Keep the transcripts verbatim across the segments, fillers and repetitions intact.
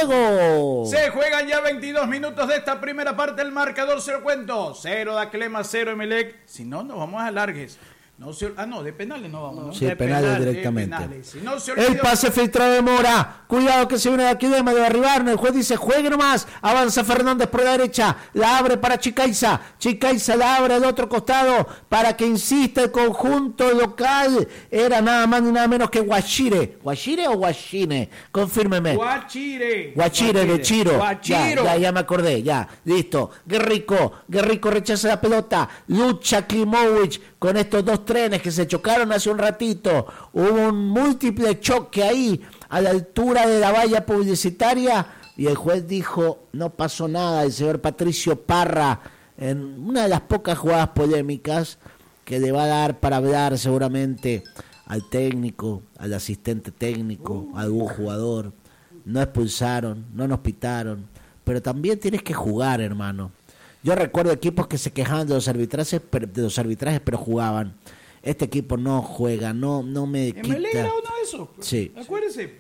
juego. Se juegan ya veintidós minutos de esta primera parte. El marcador se lo cuento. Cero Daklema, cero Emelec. Si no, nos vamos a alargues. No se, ah, no, de penales no vamos, ¿no? Sí, de penales penal, directamente. De penales. Si no, se el pase filtrado de Mora. Cuidado que se viene de aquí de medio arribar. El juez dice, juegue nomás. Avanza Fernández por la derecha. La abre para Chicaiza. Chicaiza la abre al otro costado para que insista el conjunto local. Era nada más ni nada menos que Guachire. ¿Guachire o Guachine? Confírmeme. Guachire. Guachire de Chiro. Guachiro. Ya, ya, ya me acordé. Ya, listo. Guerrico. Guerrico rechaza la pelota. Lucha Klimovic con estos dos trenes que se chocaron hace un ratito. Hubo un múltiple choque ahí a la altura de la valla publicitaria y el juez dijo no pasó nada. El señor Patricio Parra, en una de las pocas jugadas polémicas que le va a dar para hablar seguramente al técnico, al asistente técnico, a algún jugador. No expulsaron, no nos pitaron, pero también tienes que jugar, hermano. Yo recuerdo equipos que se quejaban de los arbitrajes, de los arbitrajes, pero jugaban. Este equipo no juega, no, no me quita. Emelec era uno de esos. Sí. Acuérdese.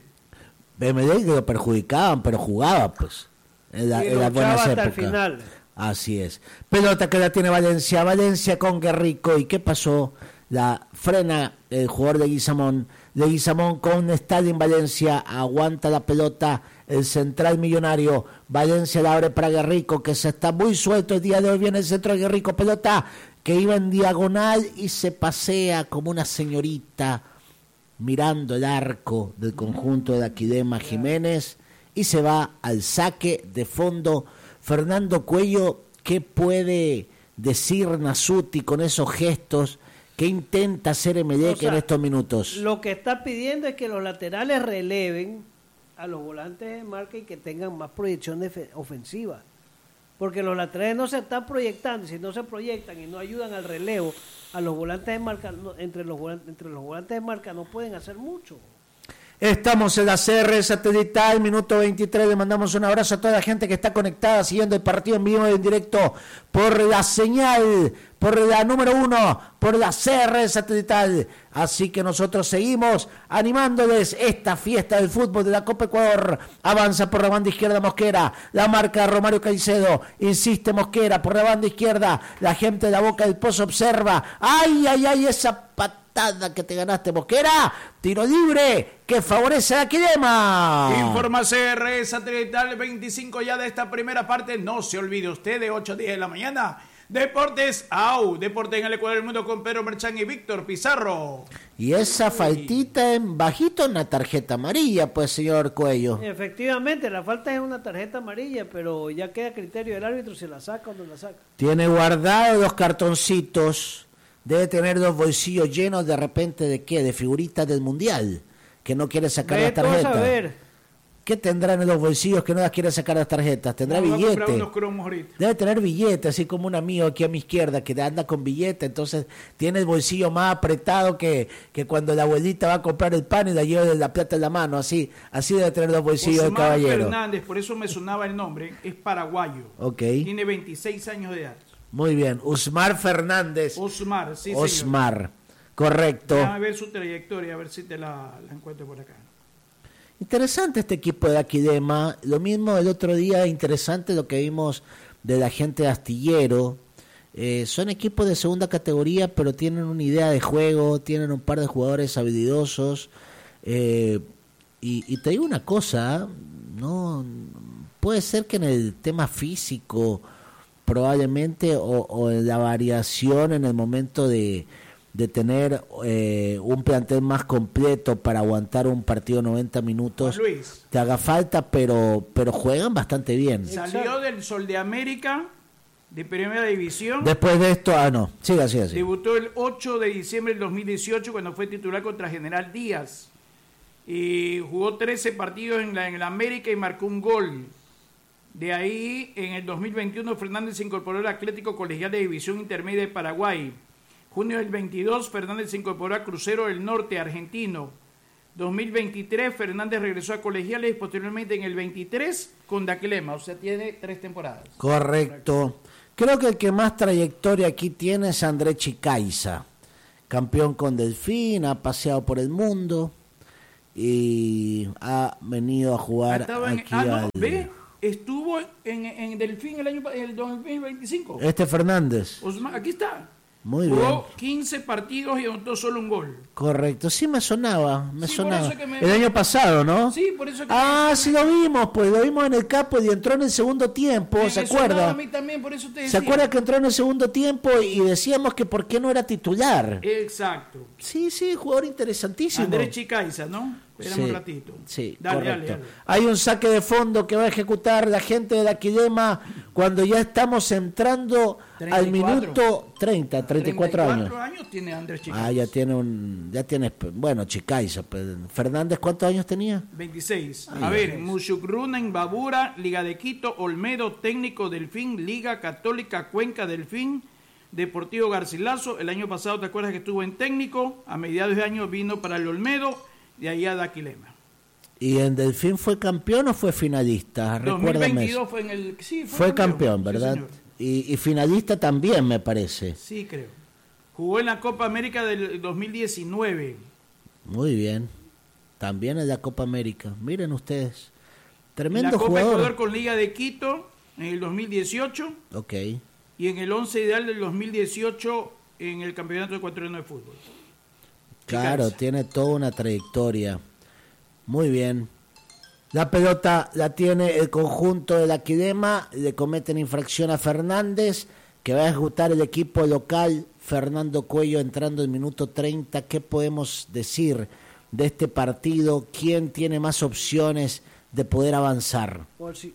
Emelec lo perjudicaban, pero jugaba, pues. En, la, en las buenas hasta épocas. el final. Así es. Pelota que la tiene Valencia. Valencia con Guerrico. ¿Y qué pasó? La frena el jugador de Guizamón. De Guizamón con Stalin Valencia. Aguanta la pelota. El central millonario. Valencia la abre para Guerrico, que se está muy suelto el día de hoy. Viene el centro de Guerrico. Pelota que iba en diagonal y se pasea como una señorita mirando el arco del conjunto de Aquidema Jiménez. Y se va al saque de fondo. Fernando Cuello, ¿qué puede decir Nasuti con esos gestos? ¿Qué intenta hacer Emelec o sea, en estos minutos? Lo que está pidiendo es que los laterales releven a los volantes de marca y que tengan más proyección de ofensiva. Porque los laterales no se están proyectando. Si no se proyectan y no ayudan al relevo, a los volantes de marca, no, entre, los volantes, entre los volantes de marca no pueden hacer mucho. Estamos en la C R satelital, minuto veintitrés. Le mandamos un abrazo a toda la gente que está conectada siguiendo el partido en vivo y en directo por la señal, por la número uno, por la C R satelital. Así que nosotros seguimos animándoles esta fiesta del fútbol de la Copa Ecuador. Avanza por la banda izquierda Mosquera, la marca Romario Caicedo. Insiste Mosquera por la banda izquierda. La gente de la Boca del Pozo observa. ¡Ay, ay, ay! Esa patada que te ganaste, Mosquera. Tiro libre que favorece a Aquidema. Informa C R satelital veinticinco ya de esta primera parte. No se olvide usted de ocho a diez de la mañana. Deportes A U, Deporte en el Ecuador del Mundo con Pedro Merchán y Víctor Pizarro. Y esa faltita en bajito, una tarjeta amarilla, pues, señor Cuello. Efectivamente, la falta es una tarjeta amarilla, pero ya queda a criterio del árbitro si la saca o no la saca. Tiene guardado los cartoncitos. Debe tener los bolsillos llenos de repente de qué, de figuritas del mundial, que no quiere sacar Ve las tarjetas. A ver. ¿Qué tendrán en los bolsillos que no las quiere sacar las tarjetas? ¿Tendrá no, billete? Debe tener billete, así como un amigo aquí a mi izquierda que anda con billete, entonces tiene el bolsillo más apretado que, que cuando la abuelita va a comprar el pan y la lleva de la plata en la mano, así así debe tener los bolsillos del caballero. Fernández, por eso me sonaba el nombre, es paraguayo. Okay. Tiene veintiséis años de edad. Muy bien, Usmar Fernández. Osmar, sí, señor. Osmar, correcto. Déjame ver su trayectoria, a ver si te la, la encuentro por acá. Interesante este equipo de Aquidema. Lo mismo el otro día, interesante lo que vimos de la gente de Astillero. Eh, son equipos de segunda categoría, pero tienen una idea de juego, tienen un par de jugadores habilidosos. Eh, y, y te digo una cosa, no puede ser que en el tema físico probablemente o, o en la variación en el momento de, de tener eh, un plantel más completo para aguantar un partido noventa minutos Luis, te haga falta, pero pero juegan bastante bien. Salió del Sol de América de Primera División. Después de esto, ah no, siga, siga, siga. Debutó el ocho de diciembre del dos mil dieciocho cuando fue titular contra General Díaz. Y jugó trece partidos en la, en la América y marcó un gol. De ahí, en el dos mil veintiuno, Fernández se incorporó al Atlético Colegial de División Intermedia de Paraguay. Junio del veintidós, Fernández se incorporó a Crucero del Norte, argentino. dos mil veintitrés, Fernández regresó a Colegiales y posteriormente en el veintitrés con Daklema. O sea, tiene tres temporadas. Correcto. Creo que el que más trayectoria aquí tiene es André Chicaiza. Campeón con Delfín, ha paseado por el mundo. y ha venido a jugar en, aquí ah, no, al... ve, estuvo en, en Delfín el año el dos mil veinticinco. Este Fernández. Osman, aquí está. Muy Jugó bien. quince partidos y anotó solo un gol. Correcto, sí me sonaba, me Sí, por sonaba. eso que me- El año pasado, ¿no? Sí, por eso que Ah, me- sí lo vimos, pues lo vimos en el campo y entró en el segundo tiempo, me- ¿se me sonaba acuerda? A mí también, por eso te ¿Se decía. acuerda que entró en el segundo tiempo y decíamos que por qué no era titular? Exacto. Sí, sí, jugador interesantísimo. Andrés Chicaiza, ¿no? Esperamos Sí, un ratito. sí, dale, correcto. dale, dale. Hay un saque de fondo que va a ejecutar la gente de Daquilema cuando ya estamos entrando al treinta y cuatro. minuto treinta, treinta y cuatro años. años tiene Andrés Chicaiza. Ah, ya tiene un, ya tiene, bueno, Chicaiza. pues, Fernández, ¿cuántos años tenía? veintiséis. Ay, A ver, Dios. Mushukruna, Imbabura, Liga de Quito, Olmedo, Técnico Delfín, Liga Católica Cuenca Delfín, Deportivo Garcilaso. El año pasado, ¿te acuerdas que estuvo en técnico? A mediados de año vino para el Olmedo, de ahí a Daquilema. ¿Y en Delfín fue campeón o fue finalista? Recuérdame. dos mil veintidós fue en el... Sí, fue, Fue campeón, sí, ¿verdad? señor. y, y finalista también, me parece. Sí, creo. Jugó en la Copa América del dos mil diecinueve. Muy bien. También en la Copa América. Miren ustedes. En Tremendo la Copa jugador. Ecuador con Liga de Quito en el dos mil dieciocho Ok. y en el once ideal del dos mil dieciocho en el Campeonato Ecuatoriano de Fútbol. Claro, Chicaiza. tiene toda una trayectoria. Muy bien. La pelota la tiene el conjunto de la Quidema. Le cometen infracción a Fernández, que va a ejecutar el equipo local. Fernando Cuello entrando en minuto treinta. ¿Qué podemos decir de este partido? ¿Quién tiene más opciones de poder avanzar? Por si,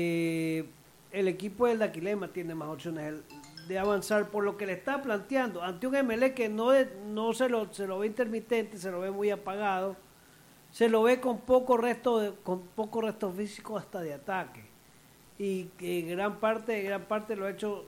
eh, el equipo del Daquilema tiene más opciones de avanzar por lo que le está planteando ante un M L E que no, de- no se, lo, se lo ve intermitente, se lo ve muy apagado, se lo ve con poco resto de, con poco resto físico hasta de ataque, y que gran parte gran parte lo ha hecho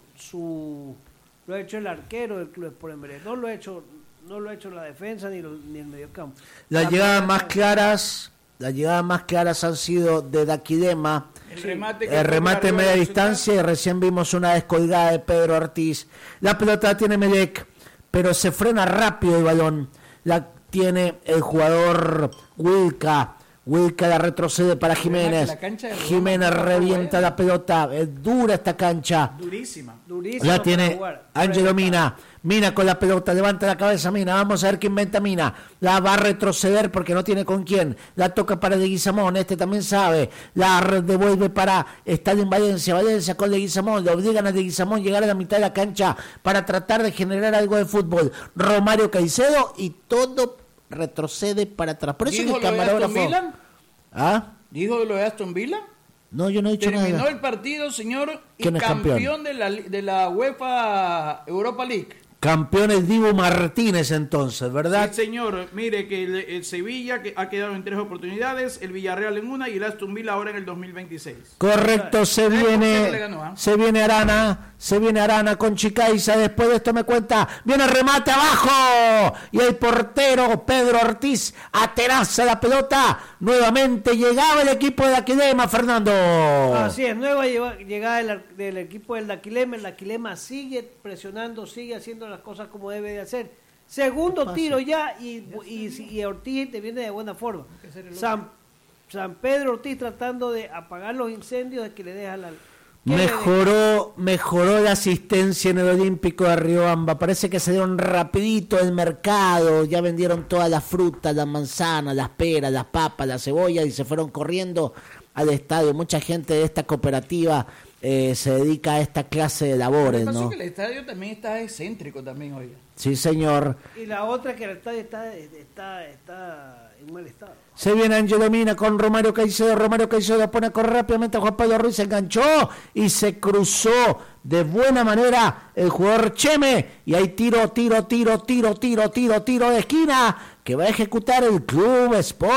su lo ha hecho el arquero del Club Sport M L E, no lo ha hecho no lo ha hecho la defensa ni, lo- ni el mediocampo. Las La llegadas pelota- más claras, las llegadas más claras han sido de Daquilema. El remate, que El fue remate en arriba media del distancia y recién vimos una descolgada de Pedro Ortiz. La pelota la tiene Melec, pero se frena rápido el balón. La tiene el jugador Wilca. Wilca la retrocede para Jiménez. La cancha de Roma Jiménez está revienta buena. la pelota. Es dura esta cancha. Durísima. Durísimo La para tiene jugar. Ángelo Mina. Mina con la pelota, levanta la cabeza Mina. Vamos a ver qué inventa Mina. La va a retroceder porque no tiene con quién. La toca para Leguizamón, este también sabe. La re- devuelve para Estadio en Valencia. Valencia con Leguizamón. Le obligan a Leguizamón llegar a la mitad de la cancha para tratar de generar algo de fútbol. Romario Caicedo y todo retrocede para atrás. Por eso que ¿Dijo el lo de Aston camarógrafo. Villa? ¿Ah? ¿Dijo lo de Aston Villa? No, yo no he dicho Terminó nada. el partido, señor, y ¿Quién es campeón? campeón de la, de la UEFA Europa League. Campeón el Dibu Martínez entonces, ¿verdad? Sí, señor. Mire que el, el Sevilla que ha quedado en tres oportunidades, el Villarreal en una y el Aston Villa ahora en el dos mil veintiséis. Correcto, se Tres por cero le viene, ganó, ¿ah? se viene Arana, se viene Arana con Chicaiza, después de esto me cuenta, viene el remate abajo, y el portero Pedro Ortiz ateraza la pelota, nuevamente llegaba el equipo de Aquilema, Fernando. Así es, nueva lleva- llegada del, ar- del equipo del Daquilema. El Daquilema sigue presionando, sigue haciendo las cosas como debe de hacer. Segundo tiro ya y, y, y Ortiz te viene de buena forma. San, San Pedro Ortiz tratando de apagar los incendios de que le deja la... ¿Qué le deja? Mejoró, mejoró la asistencia en el Olímpico de Riobamba. Parece que se dieron rapidito el mercado. Ya vendieron todas las frutas, las manzanas, las peras, las papas, las cebollas y se fueron corriendo al estadio. Mucha gente de esta cooperativa eh, se dedica a esta clase de labores, Lo que pasa ¿no? es que el estadio también está excéntrico también, oiga. Sí, señor. Y la otra que el estadio está, está, está en mal estado. Se viene Ángelo Mina con Romario Caicedo. Romario Caicedo lo pone a correr rápidamente a Juan Pablo Ruiz. Se enganchó y se cruzó de buena manera el jugador Cheme. Y hay tiro, tiro, tiro, tiro, tiro, tiro, tiro de esquina que va a ejecutar el Club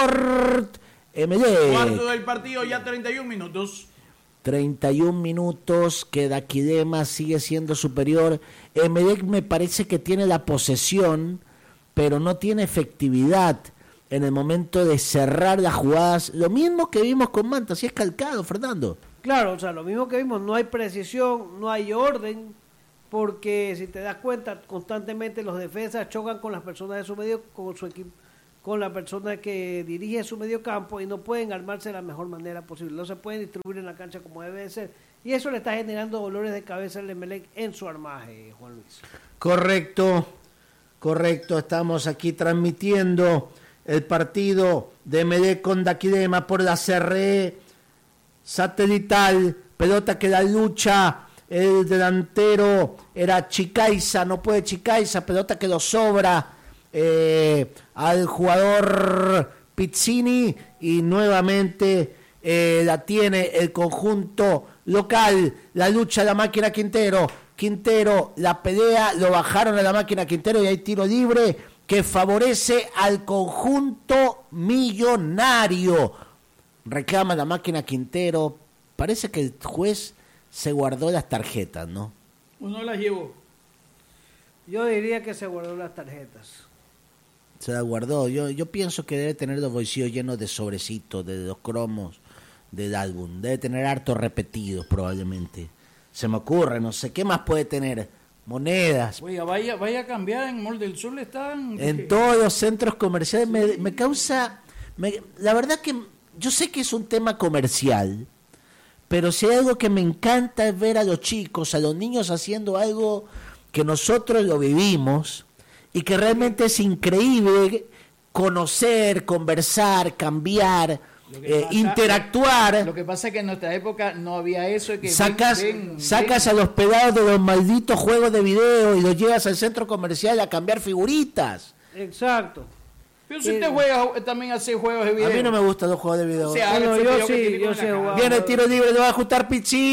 Sport M D. Cuarto del partido, ya treinta y un minutos. treinta y un minutos, que Daquilema sigue siendo superior. Emelec me parece que tiene la posesión, pero no tiene efectividad en el momento de cerrar las jugadas. Lo mismo que vimos con Manta, si es calcado, Fernando. Claro, o sea, lo mismo que vimos, no hay precisión, no hay orden, porque si te das cuenta, constantemente los defensas chocan con las personas de su medio, con su equipo, con la persona que dirige su mediocampo y no pueden armarse de la mejor manera posible. No se pueden distribuir en la cancha como debe de ser. Y eso le está generando dolores de cabeza al Emelec en su armaje, Juan Luis. Correcto, correcto. Estamos aquí transmitiendo el partido de Emelec con Daquilema por la C R E satelital. Pelota que la lucha. El delantero era Chicaiza, no puede Chicaiza. Pelota que lo sobra. Eh, al jugador Pizzini y nuevamente eh, la tiene el conjunto local, la lucha de la máquina Quintero, Quintero la pelea, lo bajaron a la máquina Quintero y hay tiro libre que favorece al conjunto millonario, reclama la máquina Quintero, parece que el juez se guardó las tarjetas, ¿no? Uno las llevó. Yo diría que se guardó las tarjetas. Se la guardó. Yo yo pienso que debe tener los bolsillos llenos de sobrecitos, de los cromos del álbum. Debe tener hartos repetidos probablemente. Se me ocurre, no sé. ¿Qué más puede tener? Monedas. Oiga, vaya, vaya a cambiar en Mall del Sur, están... En todos los centros comerciales. Sí. Me, me causa... Me, la verdad que yo sé que es un tema comercial, pero si hay algo que me encanta es ver a los chicos, a los niños haciendo algo que nosotros lo vivimos... Y que realmente es increíble conocer, conversar, cambiar, eh, pasa, interactuar. Lo que pasa es que en nuestra época no había eso. Que sacas ven, ven, sacas ven. a los pegados de los malditos juegos de video y los llevas al centro comercial a cambiar figuritas. Exacto. Pero si usted juega, también hace juegos de video. A mí no me gustan los juegos de video. O sea, bueno, yo sí, yo sí. Viene el tiro libre, lo va a ajustar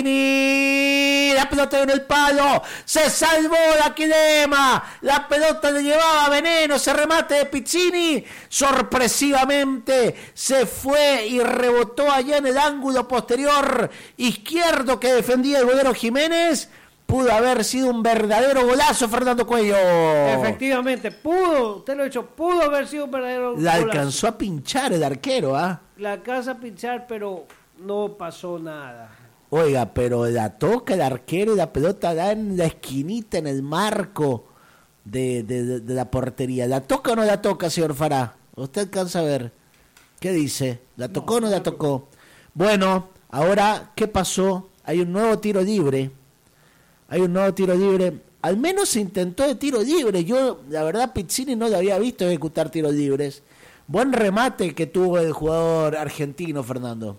Pizzini. La pelota en el palo. Se salvó Daquilema. La pelota le llevaba veneno. Ese remate de Pizzini. Sorpresivamente se fue y rebotó allá en el ángulo posterior izquierdo que defendía el golero Jiménez. Pudo haber sido un verdadero golazo, Fernando Cuello. Efectivamente, pudo, usted lo ha dicho, pudo haber sido un verdadero La golazo. alcanzó a pinchar el arquero, ¿ah? ¿eh? La alcanza a pinchar, pero no pasó nada. Oiga, pero la toca el arquero y la pelota da en la esquinita, en el marco de, de, de, de la portería. ¿La toca o no la toca, señor Fará? Usted alcanza a ver. ¿Qué dice? ¿La tocó o no, no la tocó? Bueno, ahora, ¿qué pasó? Hay un nuevo tiro libre. Hay un nuevo tiro libre. Al menos se intentó de tiro libre. Yo, la verdad, Pizzini no le había visto ejecutar tiros libres. Buen remate que tuvo el jugador argentino, Fernando.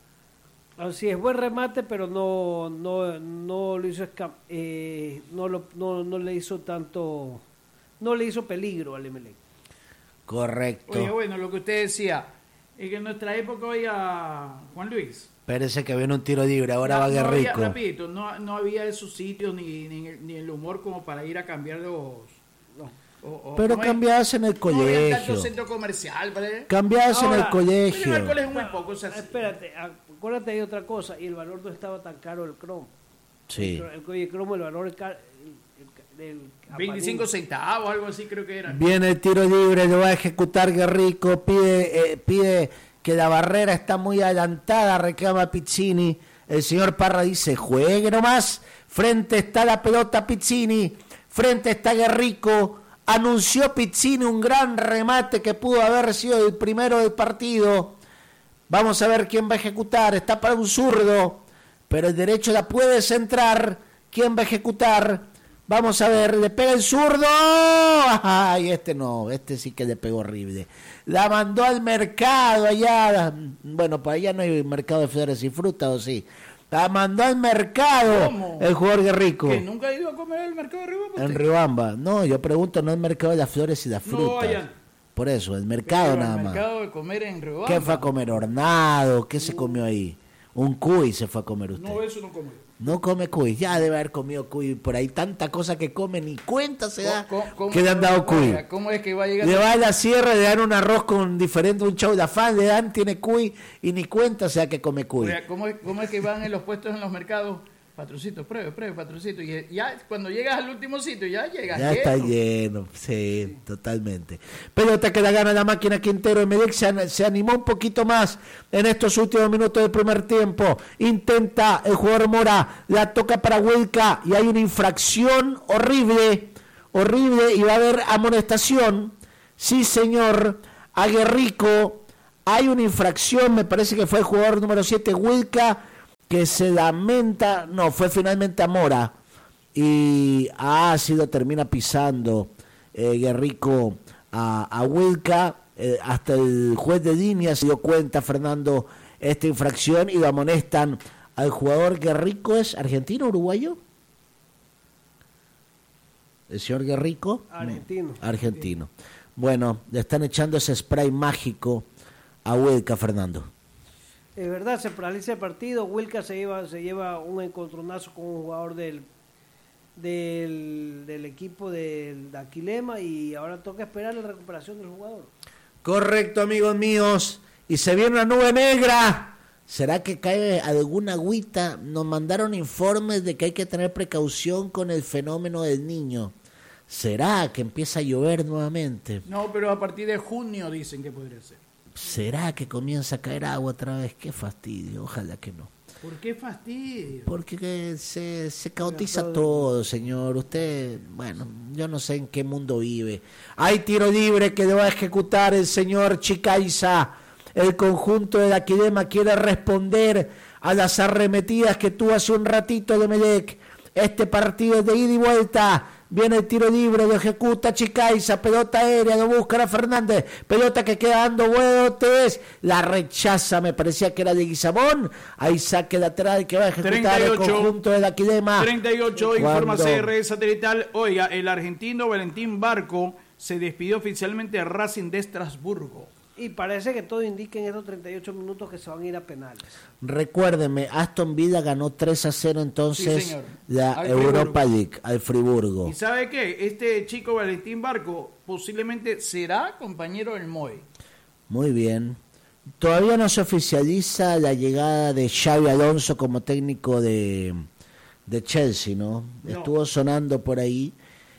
Así es, buen remate, pero no no no lo hizo esca- eh, no, lo, no no le hizo tanto, no le hizo peligro al Emelec. Correcto. Oye, bueno, lo que usted decía, es que en nuestra época, oiga, Juan Luis. Parece que viene un tiro libre, ahora no, va no Guerrico. Había, rapidito, no, no había esos sitios ni, ni, ni el humor como para ir a cambiar los... No. O, o, pero cambiabas en el colegio. No había tanto centro comercial, ¿vale? Cambiabas ahora, en el colegio. En el colegio muy poco. O sea, espérate, acuérdate de otra cosa, y el valor no estaba tan caro el cromo. Sí. El, el, el cromo, el valor... El, el, el, veinticinco centavos, algo así creo que era. Viene el tiro libre, lo va a ejecutar Guerrico, pide... Eh, pide que la barrera está muy adelantada, reclama Pizzini. El señor Parra dice, juegue nomás. Frente está la pelota Pizzini, frente está Guerrico. Anunció Pizzini un gran remate que pudo haber sido el primero del partido. Vamos a ver quién va a ejecutar. Está para un zurdo, pero el derecho la puede centrar. ¿Quién va a ejecutar? Vamos a ver, le pega el zurdo. Ay, este no, este sí que le pegó horrible. La mandó al mercado allá. Bueno, para allá no hay mercado de flores y frutas, ¿o sí? La mandó al mercado. ¿Cómo? El jugador Guerrico. ¿Que nunca ha ido a comer al mercado de Riobamba? En Riobamba. No, yo pregunto, no el mercado de las flores y las frutas. No, allá. Por eso, el mercado Pero nada el más. mercado de comer en Riobamba. ¿Qué fue a comer? Hornado. ¿Qué se comió ahí? Un cuy se fue a comer usted. No, eso no come. No come cuy, ya debe haber comido cuy por ahí, tanta cosa que come, ni cuenta se da ¿Cómo, cómo, que le han dado cuy. ¿Cómo es que va a llegar? Le va a la sierra, le dan un arroz con diferente, un chau de afán, le dan, tiene cuy y ni cuenta se da que come cuy. Oiga, ¿cómo, es, ¿Cómo es que van en los puestos en los mercados? Patrocito, pruebe, pruebe, patrocito. Y ya cuando llegas al último sitio, ya llegas Ya lleno. está lleno, sí, sí, totalmente. Pelota que la gana la máquina Quintero. Emelec se, se animó un poquito más en estos últimos minutos del primer tiempo. Intenta el jugador Mora, la toca para Huelca y hay una infracción horrible, horrible y va a haber amonestación. Sí, señor, a Guerrico. Hay una infracción, me parece que fue el jugador número siete, Wilca, que se lamenta, no, fue finalmente a Mora, y a Ácido termina pisando eh, Guerrico a, a Wilca, eh, hasta el juez de línea se dio cuenta, Fernando, esta infracción, y lo amonestan al jugador Guerrico. ¿Es argentino o uruguayo? ¿El señor Guerrico? Argentino. No, argentino. Bueno, le están echando ese spray mágico a Wilca, Fernando. Es verdad, se paraliza el partido. Wilca se lleva, se lleva un encontronazo con un jugador del, del, del equipo del de Aquilema y ahora toca esperar la recuperación del jugador. Correcto, amigos míos. Y se viene una nube negra. ¿Será que cae alguna agüita? Nos mandaron informes de que hay que tener precaución con el fenómeno del Niño. ¿Será que empieza a llover nuevamente? No, pero a partir de junio dicen que podría ser. ¿Será que comienza a caer agua otra vez? Qué fastidio, ojalá que no. ¿Por qué fastidio? Porque se, se caotiza todo, señor. Usted, bueno, yo no sé en qué mundo vive. Hay tiro libre que va a ejecutar el señor Chicaiza. El conjunto de la Aquilema quiere responder a las arremetidas que tuvo hace un ratito de Melec. Este partido es de ida y vuelta. Viene el tiro libre, lo ejecuta Chicaiza, pelota aérea, lo busca a Fernández, pelota que queda dando botes, la rechaza, me parecía que era de Guizamón, ahí saque lateral que va a ejecutar treinta y ocho, el conjunto de la Aquilema. treinta y ocho, informa C R Satelital. Oiga, el argentino Valentín Barco se despidió oficialmente de Racing de Estrasburgo. Y parece que todo indica en estos treinta y ocho minutos que se van a ir a penales. Recuérdeme, Aston Villa ganó tres a cero entonces sí, la al Europa Friburgo. League al Friburgo. ¿Y sabe qué? Este chico Valentín Barco posiblemente será compañero del M O E. Muy bien. Todavía no se oficializa la llegada de Xabi Alonso como técnico de, de Chelsea, ¿no? ¿no? Estuvo sonando por ahí.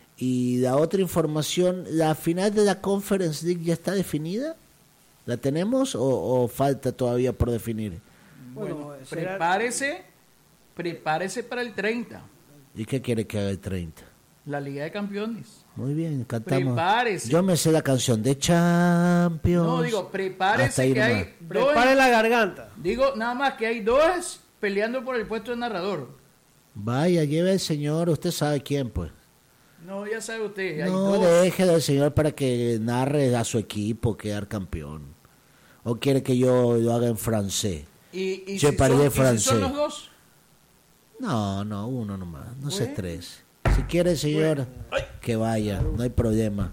Y la otra información, ¿la final de la Conference League ya está definida? ¿La tenemos o, o falta todavía por definir? Bueno, bueno prepárese, prepárese para el treinta. ¿Y qué quiere que haga el treinta? La Liga de Campeones. Muy bien, cantamos. Prepárese. Yo me sé la canción de Champions. No, digo, prepárese que hay dos. Prepare la garganta. Digo, nada más que hay dos peleando por el puesto de narrador. Vaya, lleve al señor, usted sabe quién, pues. No, ya sabe usted. Hay no, dos. déjelo al señor para que narre a su equipo quedar campeón. ¿O quiere que yo lo haga en francés? ¿Y, y, si, son, ¿y si son los dos? No, no, uno nomás. No se estrese. Si quiere, señor, bueno. que vaya. No hay problema.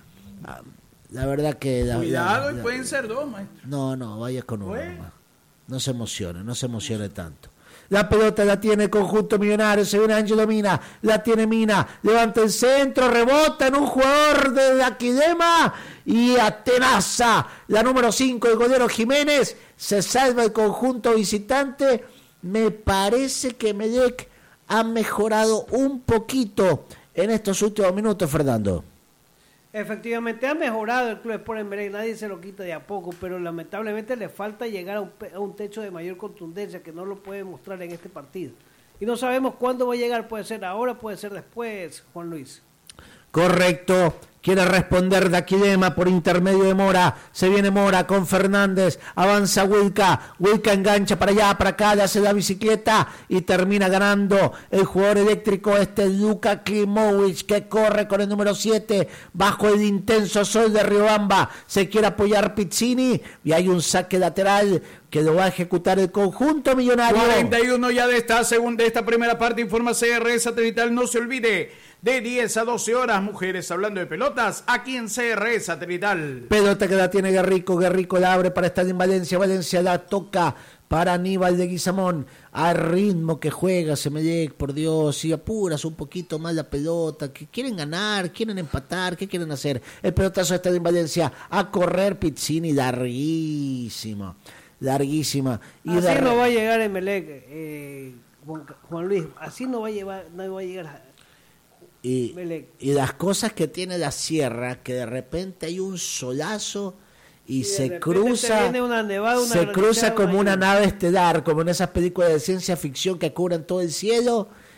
La verdad que... La, Cuidado, la, y pueden ser dos, maestro. No, no, vaya con uno bueno. nomás. No se emocione, no se emocione tanto. La pelota la tiene el conjunto millonario, se viene Ángelo Mina, la tiene Mina, levanta el centro, rebota en un jugador de la Aquilema y atenaza la número cinco, el golero Jiménez, se salva el conjunto visitante. Me parece que Melec ha mejorado un poquito en estos últimos minutos, Fernando. Efectivamente ha mejorado el Club Sport Emelec, nadie se lo quita de a poco, pero lamentablemente le falta llegar a un, a un techo de mayor contundencia que no lo puede mostrar en este partido. Y no sabemos cuándo va a llegar, puede ser ahora, puede ser después, Juan Luis. Correcto. Quiere responder de Aquilema por intermedio de Mora. Se viene Mora con Fernández. Avanza Wilca. Wilca engancha para allá, para acá. Le hace la bicicleta y termina ganando el jugador eléctrico este Luka Klimovic, que corre con el número siete bajo el intenso sol de Riobamba. Se quiere apoyar Pizzini y hay un saque lateral que lo va a ejecutar el conjunto millonario. cuarenta y uno ya de esta segunda, de esta primera parte, informa C R Satelital. No se olvide, de diez a doce horas, mujeres hablando de pelotas, aquí en C R Satelital. Pelota que la tiene Guerrico, Guerrico la abre para estar en Valencia, Valencia la toca para Aníbal de Guizamón, al ritmo que juega Semelec, por Dios, y apuras un poquito más la pelota, que quieren ganar, quieren empatar, ¿qué quieren hacer? El pelotazo está en Valencia, a correr Pizzini, larguísima, larguísima. Y así de... no va a llegar Emelec, eh, Juan, Juan Luis, así no va a, llevar, no va a llegar Y, y las cosas que tiene la sierra, que de repente hay un solazo y, y se cruza, una nevada, una se cruza como una nave estelar, como en esas películas de ciencia ficción que cubren todo el cielo,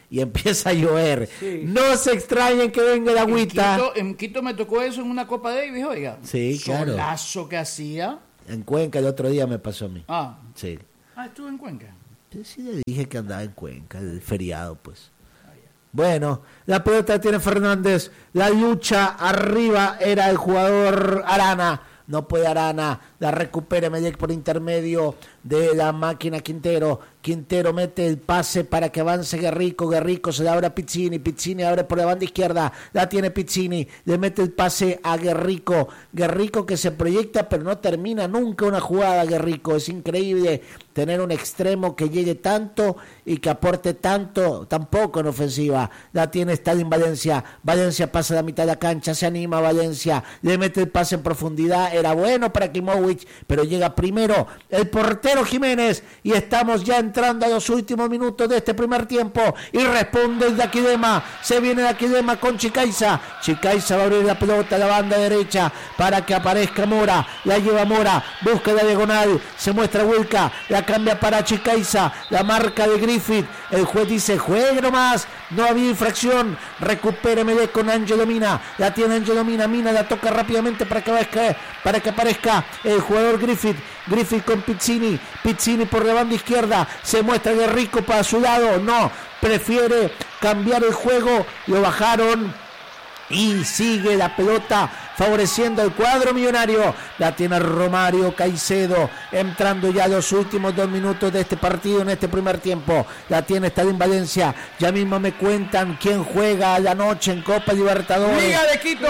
y empieza a llover. Sí. No se extrañen que venga el agüita. En Quito, en Quito me tocó eso en una Copa Davis, oiga. Sí, claro. Solazo que hacía. En Cuenca el otro día me pasó a mí. Ah, Sí. ah estuve en Cuenca. Sí, le dije que andaba en Cuenca, el feriado, pues. Bueno, la pelota tiene Fernández. La lucha arriba era el jugador Arana. No puede Arana. La recupera Medec por intermedio de la máquina Quintero. Quintero mete el pase para que avance Guerrico. Guerrico se la abre a Pizzini. Pizzini abre por la banda izquierda. La tiene Pizzini. Le mete el pase a Guerrico. Guerrico que se proyecta pero no termina nunca una jugada. Guerrico. Es increíble tener un extremo que llegue tanto y que aporte tanto, tampoco en ofensiva. La tiene Stalin Valencia. Valencia pasa a la mitad de la cancha. Se anima Valencia. Le mete el pase en profundidad. Era bueno para Klimovic, pero llega primero el portero Jiménez y estamos ya entrando a los últimos minutos de este primer tiempo y responde el Daquilema. Se viene Daquilema con Chicaiza. Chicaiza va a abrir la pelota a la banda derecha para que aparezca Mora. La lleva Mora, busca la diagonal, se muestra Wilca, la cambia para Chicaiza, la marca de Griffith. El juez dice juegue nomás, no había infracción. Recupere Medec con Angelo Mina. La tiene Angelo Mina. Mina la toca rápidamente para que aparezca, para que aparezca el jugador Griffith. Griffith con Pizzini. Pizzini por la banda izquierda. Se muestra Guerrico para su lado. No, prefiere cambiar el juego. Lo bajaron. Y sigue la pelota favoreciendo al cuadro millonario. La tiene Romario Caicedo, entrando ya los últimos dos minutos de este partido en este primer tiempo. La tiene Stalin Valencia. Ya mismo me cuentan quién juega la noche en Copa Libertadores. Liga de Quito.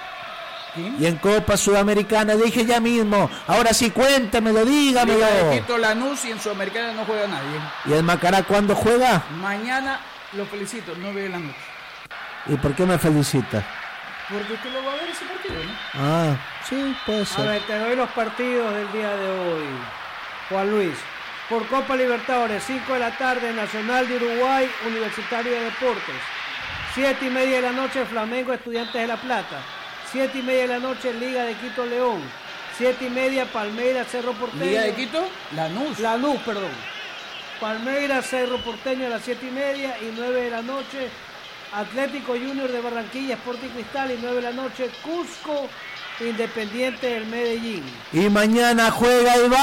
Y en Copa Sudamericana, dije ya mismo. Ahora sí, cuéntamelo, dígamelo. Liga de Quito, Lanús, y en Sudamericana no juega nadie. ¿Y el Macará cuándo juega? Mañana, lo felicito, nueve de la noche. ¿Y por qué me felicita? Porque usted lo va a ver ese partido, ¿no? Ah, sí, puede A ser. ver, te doy los partidos del día de hoy, Juan Luis. Por Copa Libertadores, cinco de la tarde, Nacional de Uruguay, Universitario de Deportes. siete y media de la noche, Flamengo, Estudiantes de La Plata. siete y media de la noche, Liga de Quito, León. siete y media, Palmeiras, Cerro Porteño. Liga de Quito, Lanús. Lanús, perdón. Palmeiras, Cerro Porteño a las siete y media y nueve de la noche, Atlético Junior de Barranquilla, Sporting Cristal, y nueve de la noche, Cusco, Independiente del Medellín. Y mañana juega el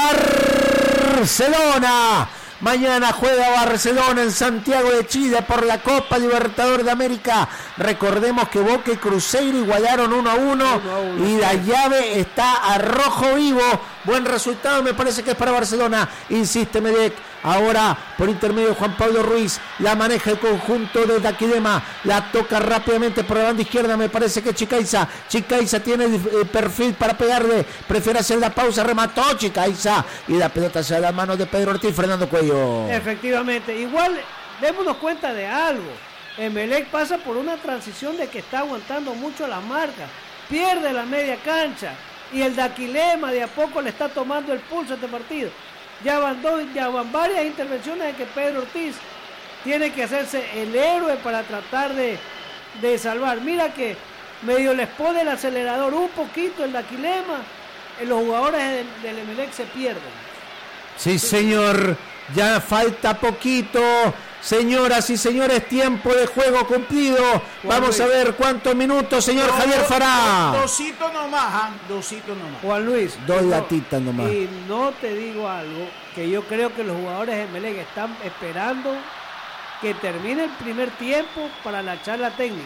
Barcelona. Mañana juega Barcelona en Santiago de Chile por la Copa Libertadores de América. Recordemos que Boca y Cruzeiro igualaron uno a uno y la llave está a rojo vivo. Buen resultado, me parece que es para Barcelona. Insiste Medec. Ahora por intermedio de Juan Pablo Ruiz. La maneja el conjunto de Daquilema. La toca rápidamente por la banda izquierda. Me parece que Chicaiza. Chicaiza tiene el perfil para pegarle. Prefiere hacer la pausa. Remató Chicaiza. Y la pelota se da a las manos de Pedro Ortiz. Fernando Cuello. Efectivamente. Igual, démonos cuenta de algo. Emelec pasa por una transición de que está aguantando mucho la marca. Pierde la media cancha. Y el Daquilema de a poco le está tomando el pulso a este partido. Ya van, dos, ya van varias intervenciones en que Pedro Ortiz tiene que hacerse el héroe para tratar de, de salvar. Mira que medio les pone el acelerador un poquito el Daquilema. Los jugadores del, del Emelec se pierden. Sí, señor. Ya falta poquito. Señoras y señores, tiempo de juego cumplido. Vamos a ver cuántos minutos, señor No, Javier Fará. Dosito nomás, ¿ah? Dosito nomás. Juan Luis. Dos no, latitas nomás. Y no te digo algo, que yo creo que los jugadores de Emelec están esperando que termine el primer tiempo para la charla técnica.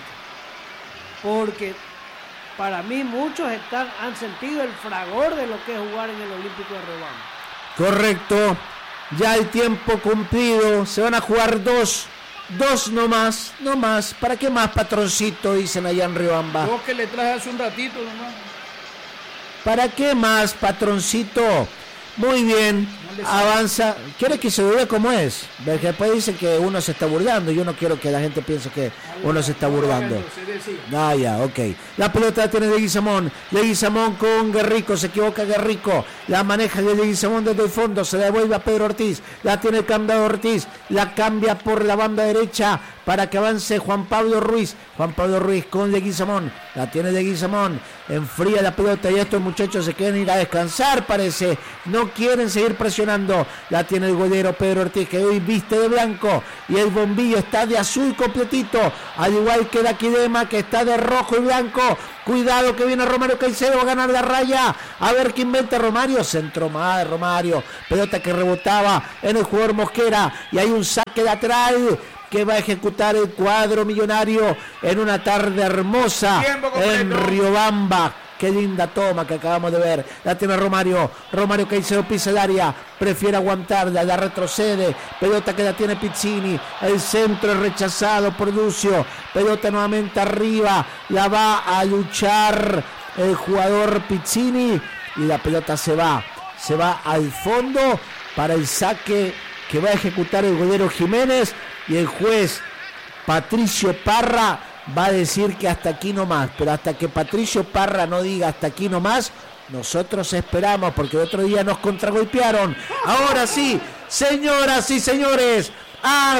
Porque para mí muchos están, han sentido el fragor de lo que es jugar en el Olímpico de Riobamba. Correcto. Ya el tiempo cumplido. Se van a jugar dos. Dos nomás. No más. ¿Para qué más, patroncito? Dicen allá en Riobamba. Vos que le traje hace un ratito nomás. ¿Para qué más, patroncito? Muy bien, avanza. ¿Quiere que se vea cómo es? Porque después dicen que uno se está burlando. Yo no quiero que la gente piense que uno se está burlando. Ah, ya, ok. La pelota la tiene Leguizamón. Leguizamón con Guerrico. Se equivoca Guerrico. La maneja de Leguizamón desde el fondo. Se la devuelve a Pedro Ortiz. La tiene el cambiado Ortiz. La cambia por la banda derecha para que avance Juan Pablo Ruiz. Juan Pablo Ruiz con Leguizamón. La tiene Leguizamón. Enfría la pelota y estos muchachos se quieren ir a descansar, parece. No quieren seguir presionando. presionando, la tiene el golero Pedro Ortiz, que hoy viste de blanco, y el bombillo está de azul completito, al igual que Daquilema, que está de rojo y blanco. Cuidado que viene Romario Caicedo a ganar la raya, a ver qué inventa Romario, centro más de Romario, pelota que rebotaba en el jugador Mosquera, y hay un saque lateral que va a ejecutar el cuadro millonario en una tarde hermosa en Riobamba. Qué linda toma que acabamos de ver. La tiene Romario. Romario Caicedo pisa el área. Prefiere aguantarla. La retrocede. Pelota que la tiene Pizzini. El centro es rechazado por Lucio. Pelota nuevamente arriba. La va a luchar el jugador Pizzini. Y la pelota se va. Se va al fondo para el saque que va a ejecutar el golero Jiménez. Y el juez Patricio Parra va a decir que hasta aquí nomás, pero hasta que Patricio Parra no diga hasta aquí nomás, nosotros esperamos, porque el otro día nos contragolpearon. Ahora sí, señoras y señores, ha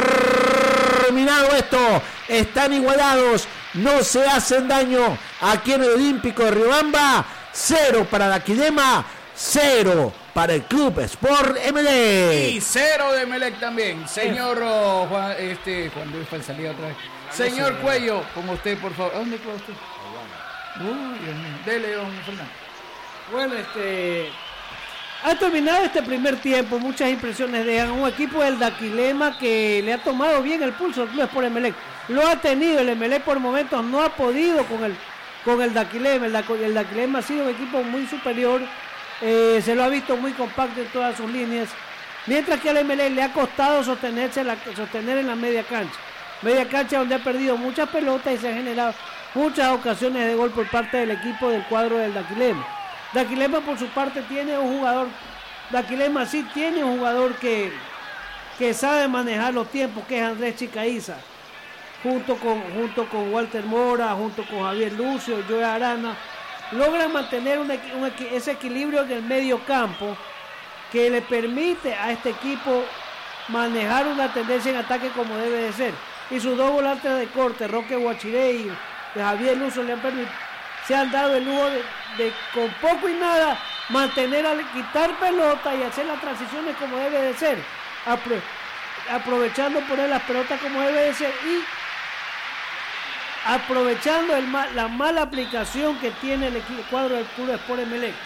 terminado esto, están igualados, no se hacen daño aquí en el Olímpico de Riobamba. Cero para Daquilema, cero para el Club Sport Emelec. Y cero de Emelec también. Señor oh, Juan, este, Juan Luis fue salida otra vez. Señor Cuello, como usted, por favor. ¿A dónde fue usted? Uy, Dios mío. Dele, don Fernando. Bueno, este... ha terminado este primer tiempo. Muchas impresiones dejan. Un equipo del Daquilema que le ha tomado bien el pulso al Club Sport Emelec. Lo ha tenido. El Emelec por momentos no ha podido con el, con el Daquilema. El, da, el Daquilema ha sido un equipo muy superior. Eh, se lo ha visto muy compacto en todas sus líneas. Mientras que al Emelec le ha costado sostenerse la, sostener en la media cancha. Media cancha donde ha perdido muchas pelotas y se han generado muchas ocasiones de gol por parte del equipo del cuadro del Daquilema. Daquilema por su parte tiene un jugador, Daquilema sí tiene un jugador que, que sabe manejar los tiempos, que es Andrés Chicaiza, junto con, junto con Walter Mora, junto con Javier Lucio, Joe Arana, logran mantener un, un, ese equilibrio en el medio campo que le permite a este equipo manejar una tendencia en ataque como debe de ser. Y sus dos volantes de corte, Roque Guachiré y Javier Lucio, le han permitido, se han dado el lujo de, de con poco y nada mantener, al quitar pelota y hacer las transiciones como debe de ser, apro, aprovechando poner las pelotas como debe de ser y aprovechando el mal, la mala aplicación que tiene el, equipo, el cuadro del Club Sport Emelec,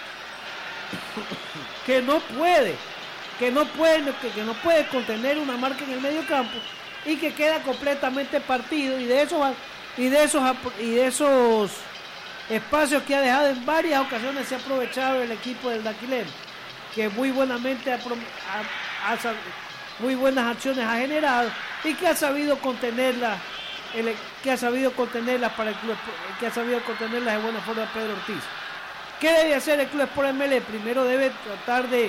que no puede, que no puede, que, que no puede contener una marca en el medio campo y que queda completamente partido, y de esos y de esos y de esos espacios que ha dejado en varias ocasiones se ha aprovechado el equipo del Daquilema, que muy buenamente ha, ha, ha, muy buenas acciones ha generado y que ha sabido contenerla, el, que ha sabido contenerlas para el club, que ha sabido contenerlas de buena forma Pedro Ortiz. ¿Qué debe hacer el Club Sport Emelec? Primero debe tratar de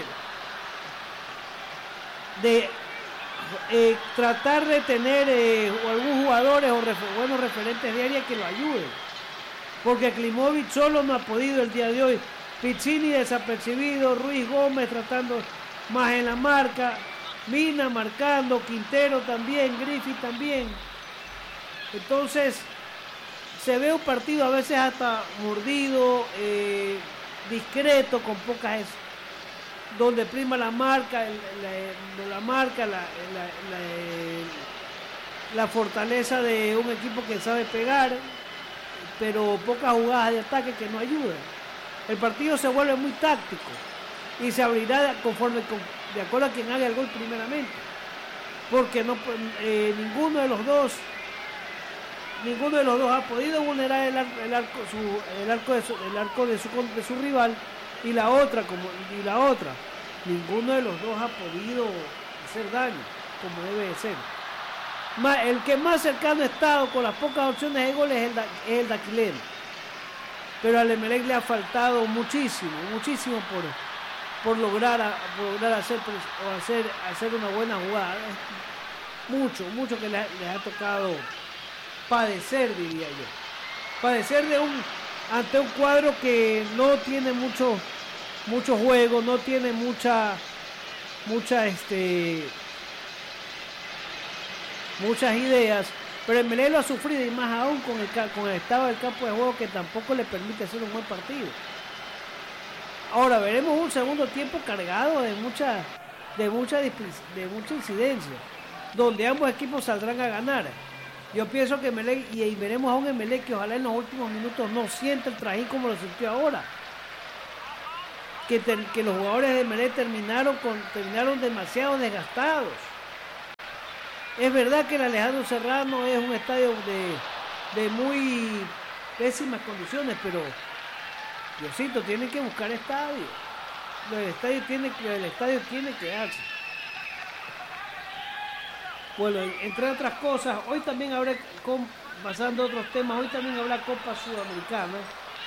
de eh, tratar de tener eh, algunos jugadores o refer, buenos referentes de área que lo ayuden, porque Klimovic solo no ha podido el día de hoy. Pizzini desapercibido, Ruiz Gómez tratando más en la marca, Mina marcando, Quintero también, Griffith también. Entonces se ve un partido a veces hasta mordido, eh, discreto, con pocas, donde prima la marca, la, la marca, la, la, la, la fortaleza de un equipo que sabe pegar, pero pocas jugadas de ataque que no ayudan. El partido se vuelve muy táctico y se abrirá conforme con, de acuerdo a quien haga el gol primeramente, porque no eh, ninguno de los dos ninguno de los dos ha podido vulnerar el, el arco su, el arco de su, el arco de su, de su rival, y la otra como y la otra ninguno de los dos ha podido hacer daño como debe de ser. Más, el que más cercano ha estado con las pocas opciones de goles es el, es el Daquilema, pero al Emelec le ha faltado muchísimo, muchísimo por, por lograr, por lograr hacer, o hacer, hacer una buena jugada. Mucho, mucho que les, les ha tocado padecer, diría yo. Padecer de un ante un cuadro que no tiene mucho, mucho juego, no tiene mucha, mucha, este, muchas ideas. Pero el Emelec lo ha sufrido, y más aún con el, con el estado del campo de juego, que tampoco le permite hacer un buen partido. Ahora veremos un segundo tiempo cargado de mucha, de mucha, de mucha incidencia, donde ambos equipos saldrán a ganar. Yo pienso que Emelec, y, y veremos a un Emelec que ojalá en los últimos minutos no sienta el trajín como lo sintió ahora. Que, ter, que los jugadores de Emelec terminaron, con, terminaron demasiado desgastados. Es verdad que el Alejandro Serrano es un estadio de, de muy pésimas condiciones, pero Diosito, tienen que buscar estadio. El estadio tiene, el estadio tiene que darse. Bueno, entre otras cosas, hoy también habrá, pasando a otros temas, hoy también habrá Copa Sudamericana,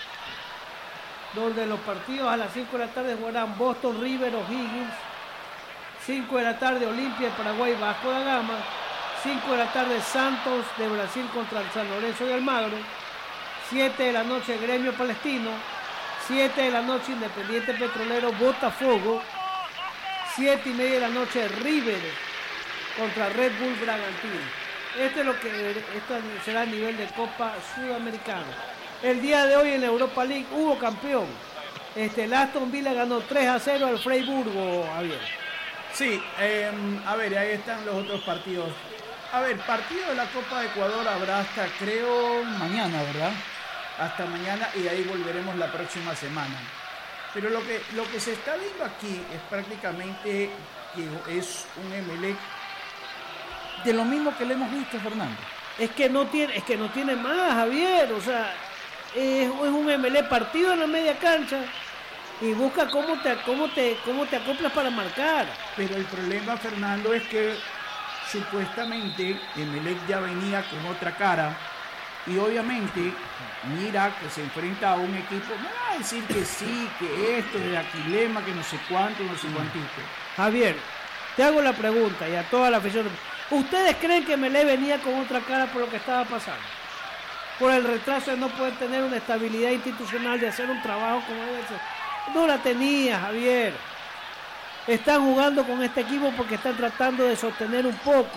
donde los partidos a las cinco de la tarde jugarán Boston River O'Higgins, cinco de la tarde Olimpia de Paraguay Vasco da Gama, cinco de la tarde Santos de Brasil contra el San Lorenzo de Almagro, siete de la noche Gremio Palestino, siete de la noche Independiente Petrolero Botafogo, siete y media de la noche River contra Red Bull Bragantino. Este es lo que esto será a nivel de Copa Sudamericana. El día de hoy en la Europa League hubo campeón. Este, el Aston Villa ganó tres a cero al Freiburgo, Javier. Sí, eh, a ver, ahí están los otros partidos. A ver, partido de la Copa de Ecuador habrá hasta, creo, mañana, ¿verdad? Hasta mañana, y ahí volveremos la próxima semana. Pero lo que, lo que se está viendo aquí es prácticamente que es un Emelec de lo mismo que le hemos visto, Fernando. Es que no tiene, es que no tiene más, Javier. O sea, es, es un Emelec partido en la media cancha y busca cómo te, cómo te, cómo te acoplas para marcar. Pero el problema, Fernando, es que supuestamente Emelec ya venía con otra cara y obviamente mira que se enfrenta a un equipo, no va a decir que sí, que esto, de Aquilema, que no sé cuánto, no sé cuántito. Javier, te hago la pregunta y a toda la afición. ¿Ustedes creen que Emelec venía con otra cara por lo que estaba pasando? Por el retraso de no poder tener una estabilidad institucional, de hacer un trabajo como debe ser. No la tenía, Javier. Están jugando con este equipo porque están tratando de sostener un poco.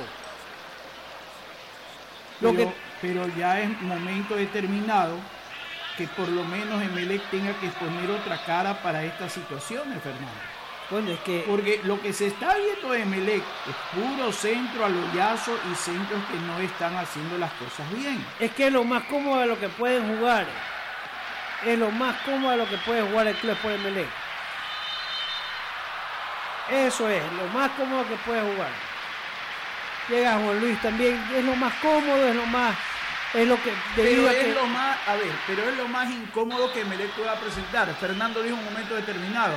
Lo pero, que... pero ya es momento determinado que por lo menos Emelec tenga que poner otra cara para estas situaciones, Fernando. Bueno, es que... Porque lo que se está viendo de Emelec es puro centro al hoyazo y centros que no están haciendo las cosas bien. Es que es lo más cómodo de lo que pueden jugar. Es lo más cómodo de lo que puede jugar el club por Emelec. Eso es, lo más cómodo que puede jugar. Llega Juan Luis también, es lo más cómodo, es lo más... Es lo que... Pero es que... lo más... A ver, pero es lo más incómodo que Emelec pueda presentar. Fernando dijo en un momento determinado.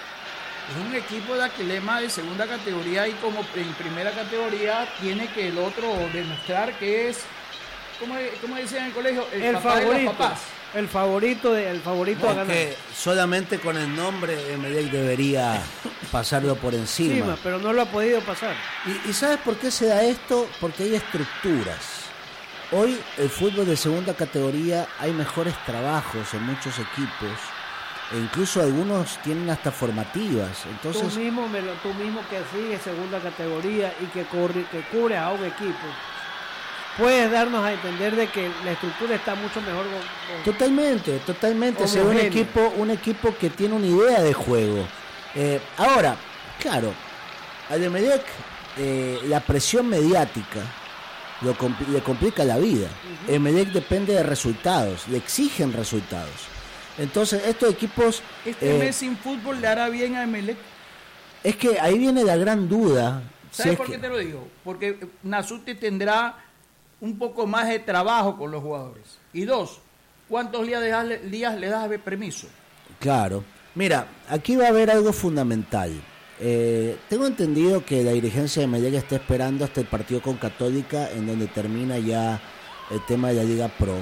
Es un equipo de Aquilema de segunda categoría y como en primera categoría tiene que el otro demostrar que es, como, como decían en el colegio, el, el papá favorito. De los papás. El favorito, de, el favorito no, a ganar. Que solamente con el nombre Emelec debería pasarlo por encima. encima. Pero no lo ha podido pasar. ¿Y, ¿Y sabes por qué se da esto? Porque hay estructuras. Hoy el fútbol de segunda categoría hay mejores trabajos en muchos equipos. E incluso algunos tienen hasta formativas. Entonces, tú mismo, me lo, tú mismo que sigues segunda categoría y que, corre, que cubre a un equipo, puedes darnos a entender de que la estructura está mucho mejor. Con, totalmente, totalmente. Se ve un equipo, un equipo que tiene una idea de juego. Eh, ahora, claro, al Emelec eh, la presión mediática lo compl- le complica la vida. Uh-huh. Emelec depende de resultados, le exigen resultados. Entonces, estos equipos... Este eh, mes sin fútbol le hará bien a Emelec. Es que ahí viene la gran duda. ¿Sabes si por es qué que... te lo digo? Porque Nasuti tendrá un poco más de trabajo con los jugadores. Y dos, ¿cuántos días, de, días le das de permiso? Claro. Mira, aquí va a haber algo fundamental. Eh, tengo entendido que la dirigencia de Emelec está esperando hasta el partido con Católica, en donde termina ya el tema de la Liga Pro.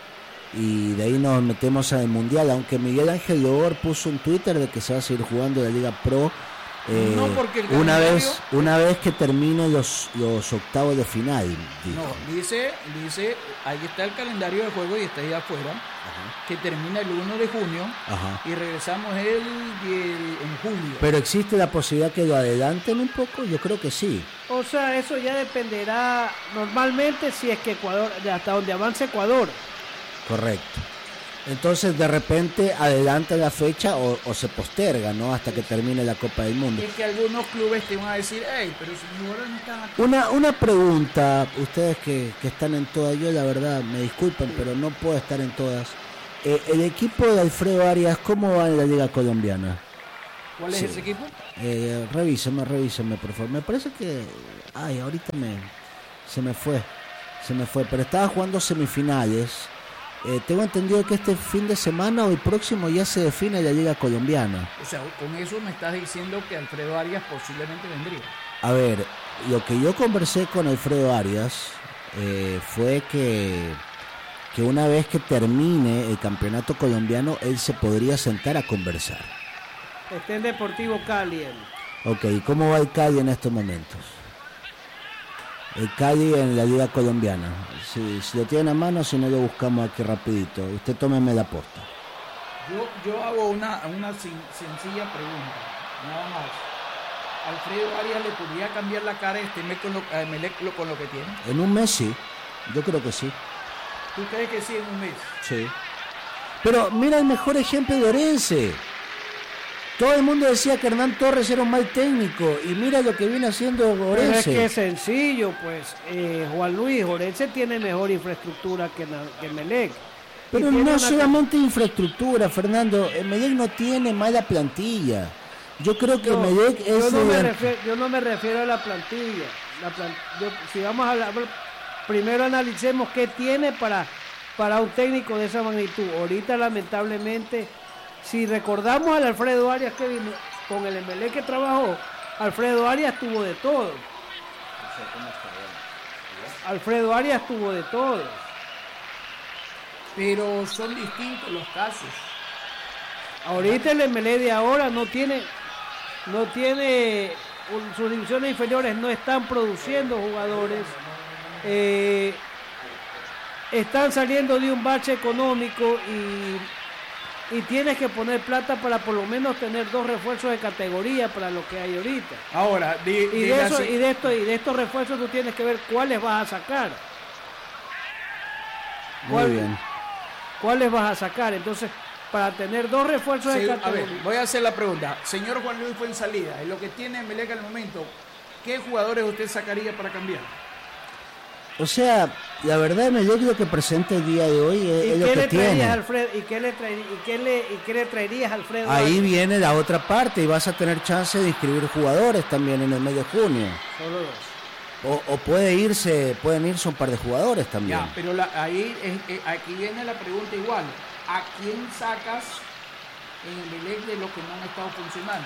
Y de ahí nos metemos al Mundial, aunque Miguel Ángel Loor puso un Twitter de que se va a seguir jugando la Liga Pro eh, no, porque el una calendario... vez una vez que terminen los, los octavos de final. Dijo. No, dice, dice, ahí está el calendario de juego y está ahí afuera, ajá, que termina el uno de junio, ajá, y regresamos el, el en julio. Pero existe la posibilidad que lo adelanten un poco, yo creo que sí. O sea, eso ya dependerá normalmente si es que Ecuador, hasta donde avance Ecuador. Correcto. Entonces de repente adelanta la fecha o, o se posterga, ¿no? Hasta que termine la Copa del Mundo. Es que algunos clubes te van a decir, hey, pero si mis jugadores no están aquí. Una, una pregunta, ustedes que, que están en todas, yo la verdad, me disculpan, sí, pero no puedo estar en todas. Eh, el equipo de Alfredo Arias, ¿cómo va en la Liga Colombiana? ¿Cuál es Sí. ese equipo? Eh, revíseme, revíseme, por favor. Me parece que... Ay, ahorita me... Se me fue, se me fue, pero estaba jugando semifinales. Eh, tengo entendido que este fin de semana o el próximo ya se define la Liga Colombiana. O sea, con eso me estás diciendo que Alfredo Arias posiblemente vendría. A ver, lo que yo conversé con Alfredo Arias eh, fue que, que una vez que termine el campeonato colombiano, él se podría sentar a conversar. Está en Deportivo Cali. él. Ok, ¿cómo va el Cali en estos momentos? El Cali en la Liga Colombiana. Si, si lo tienen a mano, si no lo buscamos aquí rapidito. Usted tómeme la posta. Yo, yo hago una, una sin- sencilla pregunta, nada más. ¿Alfredo Arias le podría cambiar la cara a este mes con lo, a Emelec lo- con lo que tiene? En un mes sí, yo creo que sí. ¿Tú crees que sí en un mes? Sí. Pero mira el mejor ejemplo de Orense. Todo el mundo decía que Hernán Torres era un mal técnico y mira lo que viene haciendo Pero es Orense. que es sencillo, pues. Eh, Juan Luis, Orense tiene mejor infraestructura que, na- que Melec. Y Pero tiene no una- solamente infraestructura, Fernando. Emelec no tiene mala plantilla. Yo creo que Yo, Emelec yo es... no me de- refiero, yo no me refiero a la plantilla. La plan- yo- si vamos a la, primero analicemos qué tiene para, para un técnico de esa magnitud. Ahorita lamentablemente, si recordamos al Alfredo Arias que vino con el M L E que trabajó, Alfredo Arias tuvo de todo. Alfredo Arias tuvo de todo. Pero son distintos los casos. Ahorita el M L E de ahora no tiene, no tiene, sus divisiones inferiores no están produciendo jugadores, eh, están saliendo de un bache económico y, y tienes que poner plata para por lo menos tener dos refuerzos de categoría para lo que hay ahorita. Ahora, de, Y de de, la eso, si- y de esto, y de estos refuerzos tú tienes que ver cuáles vas a sacar. Muy ¿Cuál- bien. ¿Cuáles vas a sacar? Entonces, para tener dos refuerzos de se- a ver, categoría. voy a hacer la pregunta. Señor Juan Luis fue en salida. En lo que tiene Emelec al momento, ¿qué jugadores usted sacaría para cambiar? O sea, la verdad Emelec lo que presenta el día de hoy es, ¿Y es lo qué que le traerías tiene. a Alfredo? ¿Y qué le traerías, y qué le, y qué le traerías a Alfredo? Ahí Arias? viene la otra parte y vas a tener chance de inscribir jugadores también en el mes de junio. Solo dos. O, o puede irse, pueden irse un par de jugadores también. Ya, pero la- ahí es- eh, aquí viene la pregunta igual. ¿A quién sacas en Emelec de los que no han estado funcionando?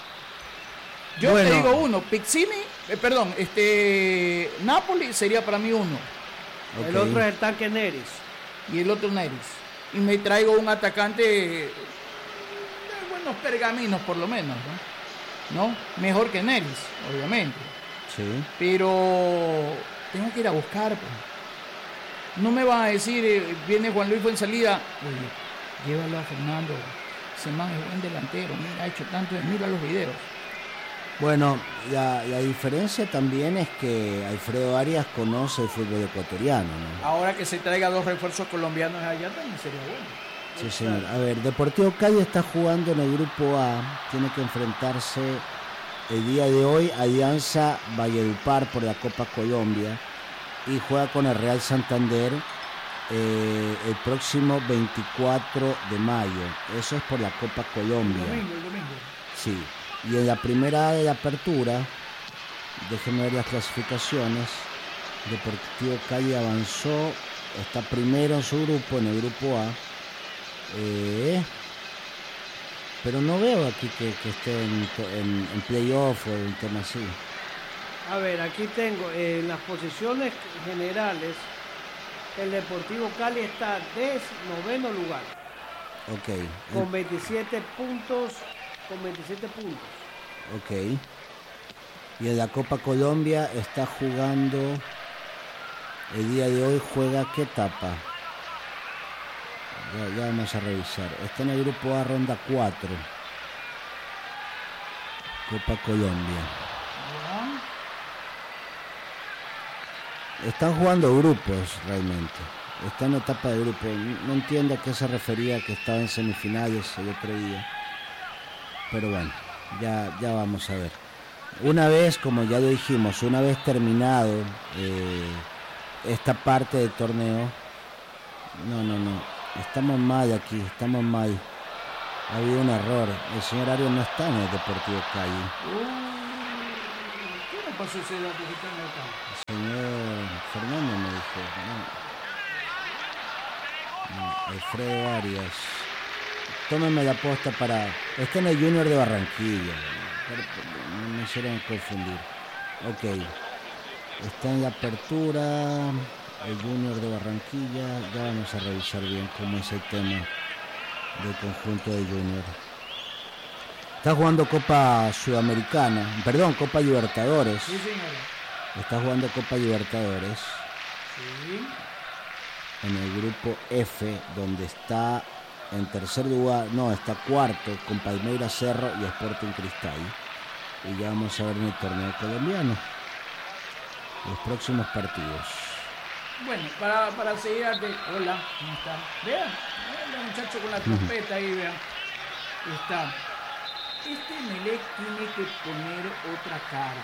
Yo Bueno. te digo uno, Pizzini, eh, perdón, este Napoli sería para mí uno El Ok. otro es el tanque Neris. y el otro Neris. Y me traigo un atacante de buenos pergaminos por lo menos, ¿no? ¿No? Mejor que Neris, obviamente. Sí. Pero tengo que ir a buscar. Pues. No me van a decir, eh, viene Juan Luis Fuenzalida, oye, llévalo a Fernando, ese man es buen delantero, mira, ha hecho tanto, mira los videos. Bueno, la, la diferencia también es que Alfredo Arias conoce el fútbol ecuatoriano, ¿no? Ahora que se traiga dos refuerzos colombianos allá también sería bueno. Sí, señor. A ver, Deportivo Cali está jugando en el grupo A, tiene que enfrentarse el día de hoy a Alianza Valledupar por la Copa Colombia y juega con el Real Santander eh, el próximo veinticuatro de mayo. Eso es por la Copa El Colombia. domingo, el domingo. Sí. Y en la primera de la apertura, déjenme ver las clasificaciones. Deportivo Cali avanzó, está primero en su grupo, en el grupo A. Eh, pero no veo aquí que, que esté en, en, en playoff o un tema así. A ver, aquí tengo eh, en las posiciones generales, el Deportivo Cali está de noveno lugar, Ok, con veintisiete puntos, con veintisiete puntos. ok. Y en la Copa Colombia está jugando, el día de hoy juega qué etapa. Ya, ya vamos a revisar. Está en el grupo A, ronda cuatro. Copa Colombia. Ya. Están jugando grupos realmente. está en etapa de grupo. No entiendo a qué se refería que estaba en semifinales el otro día. Pero bueno, ya, ya vamos a ver. Una vez, como ya lo dijimos, una vez terminado eh, esta parte del torneo, no, no, no, estamos mal aquí, estamos mal. Ha habido un error. El señor Arias no está en el Deportivo Cali. ¿Qué le pasó ese dato que está en el campo? El señor Fernando me dijo, no. no Alfredo Arias. Tómenme la posta para... Está en el Junior de Barranquilla. Me hicieron confundir. Ok. Está en la apertura. El Junior de Barranquilla. Ya vamos a revisar bien cómo es el tema del conjunto de Junior. Está jugando Copa Sudamericana. Perdón, Copa Libertadores. Sí, señor. Está jugando Copa Libertadores. Sí. En el grupo F, donde está... En tercer lugar, no, está cuarto con Palmeiras Cerro y Sporting Cristal. Y ya vamos a ver en el torneo colombiano los próximos partidos. Bueno, para, para seguir ante... Hola, ¿cómo está? Vean, vean el muchacho con la trompeta ahí, vean. Está. Este Emelec tiene que poner otra cara.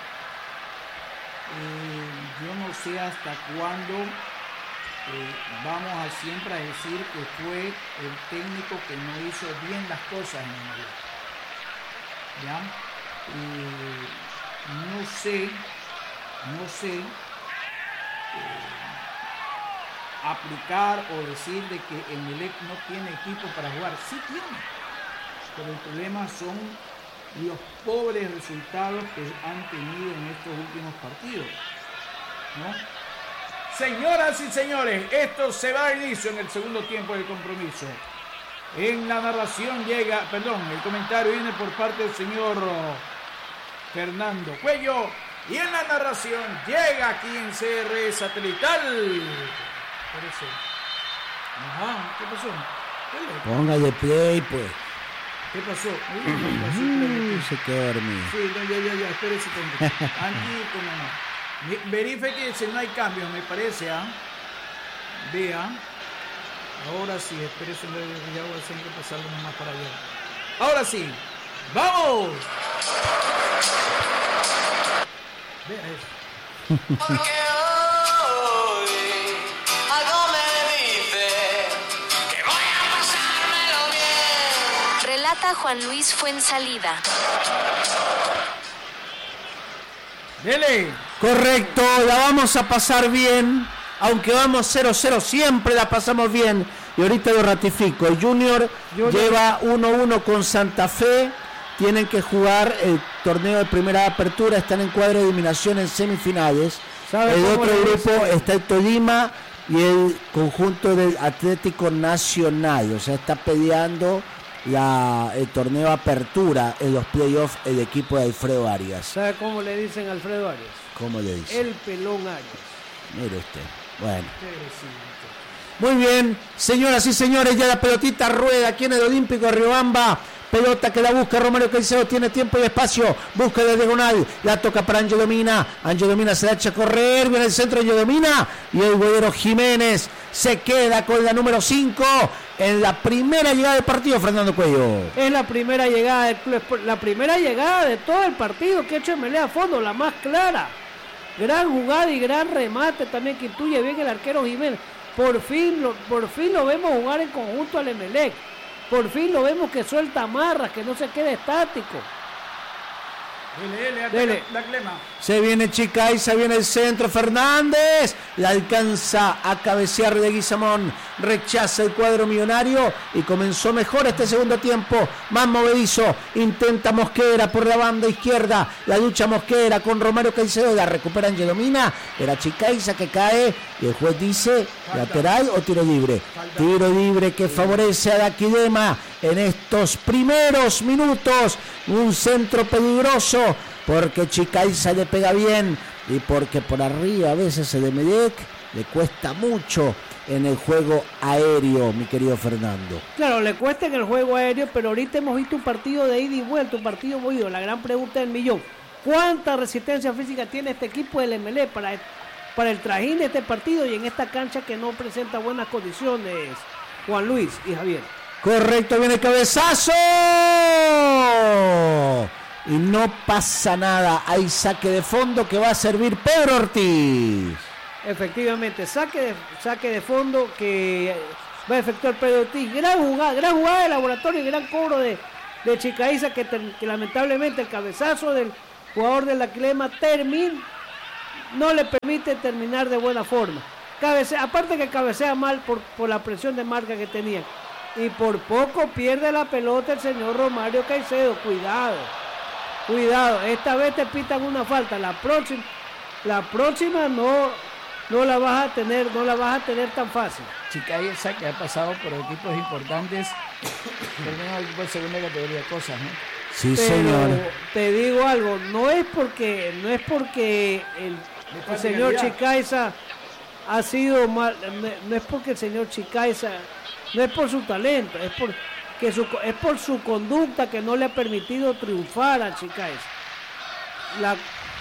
Eh, yo no sé hasta cuándo... Eh, vamos a siempre a decir que fue el técnico que no hizo bien las cosas en el Emelec. ¿Ya? Eh, no sé, no sé eh, aplicar o decir de que el Emelec no tiene equipo para jugar. Sí tiene, pero el problema son los pobres resultados que han tenido en estos últimos partidos, ¿no? Señoras y señores, esto se va a inicio en el segundo tiempo del compromiso. En la narración llega, perdón, el comentario viene por parte del señor Fernando Cuello. Y en la narración llega aquí en C R Satelital. Parece. Ajá, ¿qué pasó? ¿Qué Póngale play, pues. ¿Qué pasó? Uy, se quedó dormido. Sí, no, ya, ya, ya, espérese con aquí, como no. Verifique si no hay cambios, me parece, ¿ah? ¿eh? Vea. Ahora sí, espérese, ya voy a hacer que pasarlo nomás para allá. Ahora sí, ¡vamos! Vea eso. Porque hoy algo me dice que voy a pasármelo bien. Relata Juan Luis Fuensalida. Dele. Correcto, la vamos a pasar bien, aunque vamos cero cero, siempre la pasamos bien. Y ahorita lo ratifico, el Junior, Junior lleva uno uno con Santa Fe, tienen que jugar el torneo de primera apertura, están en cuadro de eliminación en semifinales. El otro grupo está el Tolima y el conjunto del Atlético Nacional, o sea, está peleando la, el torneo de apertura en los playoffs el equipo de Alfredo Arias. ¿Sabe cómo le dicen a Alfredo Arias? ¿Cómo le dicen? El pelón Arias. Mire usted, bueno. Muy bien, señoras y señores, ya la pelotita rueda aquí en el Olímpico de Riobamba. Pelota que la busca Romario Caicedo, tiene tiempo y espacio, busca de diagonal, la toca para Ángel Domina, Ángel Domina se la echa a correr, viene el centro Ángel Domina y el Güero Jiménez se queda con la número cinco en la primera llegada del partido, Fernando Cuello. Es la primera llegada del club, la primera llegada de todo el partido que ha hecho Emelec a fondo, la más clara. Gran jugada y gran remate también que intuye bien el arquero Jiménez. Por fin, lo, por fin lo vemos jugar en conjunto al Emelec. Por fin lo vemos que suelta amarras, que no se quede estático. Dele, dele, dele. La clema. Se viene Chicaiza, viene el centro, Fernández, la alcanza a cabecear de Guizamón, rechaza el cuadro millonario y comenzó mejor este segundo tiempo, más movedizo, intenta Mosquera por la banda izquierda, la lucha Mosquera con Romario Caicedo, la recupera Ángel Domina, era Chicaiza que cae y el juez dice falta, lateral o tiro libre, falta. Tiro libre que favorece a Daquilema en estos primeros minutos, un centro peligroso porque Chicaiza le pega bien y porque por arriba a veces el Emelec le cuesta mucho en el juego aéreo, mi querido Fernando. Claro, le cuesta en el juego aéreo, pero ahorita hemos visto un partido de ida y vuelta, un partido movido. La gran pregunta del millón, ¿cuánta resistencia física tiene este equipo del Emelec para para el trajín de este partido y en esta cancha que no presenta buenas condiciones, Juan Luis y Javier. Correcto, viene el cabezazo. Y no pasa nada. Hay saque de fondo que va a servir Pedro Ortiz. Efectivamente, saque de, saque de fondo que va a efectuar Pedro Ortiz. Gran jugada, gran jugada de Laboratorio y gran cobro de, de Chicaiza que, ter, que lamentablemente el cabezazo del jugador de la Quilema termina, no le permite terminar de buena forma. Cabecea, aparte que cabecea mal por, por la presión de marca que tenía. Y por poco pierde la pelota el señor Romario Caicedo. Cuidado, cuidado. Esta vez te pitan una falta. La próxima, la próxima no, no la vas a tener, no la vas a tener tan fácil. Chicaiza que ha pasado por equipos importantes, terminó el equipo de segunda categoría, cosas, ¿no? Sí, Pero señor. te digo algo, no es porque, no es porque el, el señor Chicaiza ha sido mal, no es porque el señor Chicaiza, no es por su talento, es por que su, es por su conducta que no le ha permitido triunfar a Chicaiza. La,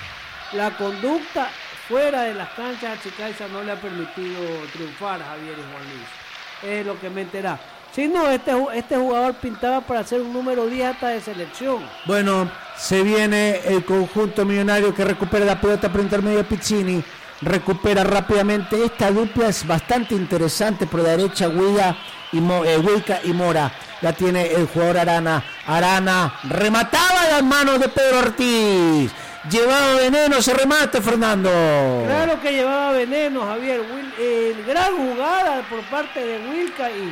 la conducta fuera de las canchas a Chicaiza no le ha permitido triunfar a Javier y Juan Luis. Es lo que me entera. Si no, este, este jugador pintaba para ser un número diez hasta de selección. Bueno, se viene el conjunto millonario que recupera la pelota por intermedio de Piccini. Recupera rápidamente. Esta dupla es bastante interesante por la derecha, Huica y, Mo, eh, Huica y Mora. La tiene el jugador Arana. Arana remataba las manos de Pedro Ortiz. Llevaba veneno ese remate, Fernando. Claro que llevaba veneno, Javier. Will, eh, gran jugada por parte de Huica y,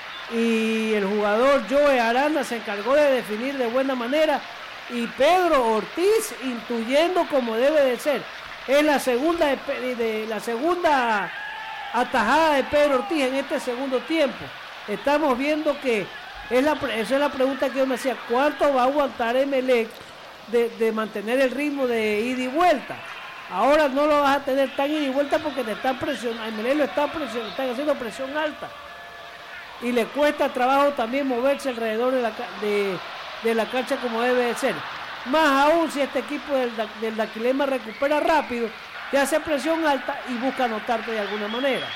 y el jugador Joe Arana se encargó de definir de buena manera. Y Pedro Ortiz intuyendo como debe de ser. Es la segunda de, de la segunda atajada de Pedro Ortiz en este segundo tiempo. Estamos viendo que es la, esa es la pregunta que yo me hacía. ¿Cuánto va a aguantar Emelec de, de mantener el ritmo de ida y vuelta? Ahora no lo vas a tener tan ida y vuelta porque te están presionando. Emelec lo está presionando, están haciendo presión alta. Y le cuesta trabajo también moverse alrededor de la, de, de la cancha como debe de ser. Más aún si este equipo del, del Daquilema recupera rápido, te hace presión alta y busca anotarte de alguna manera.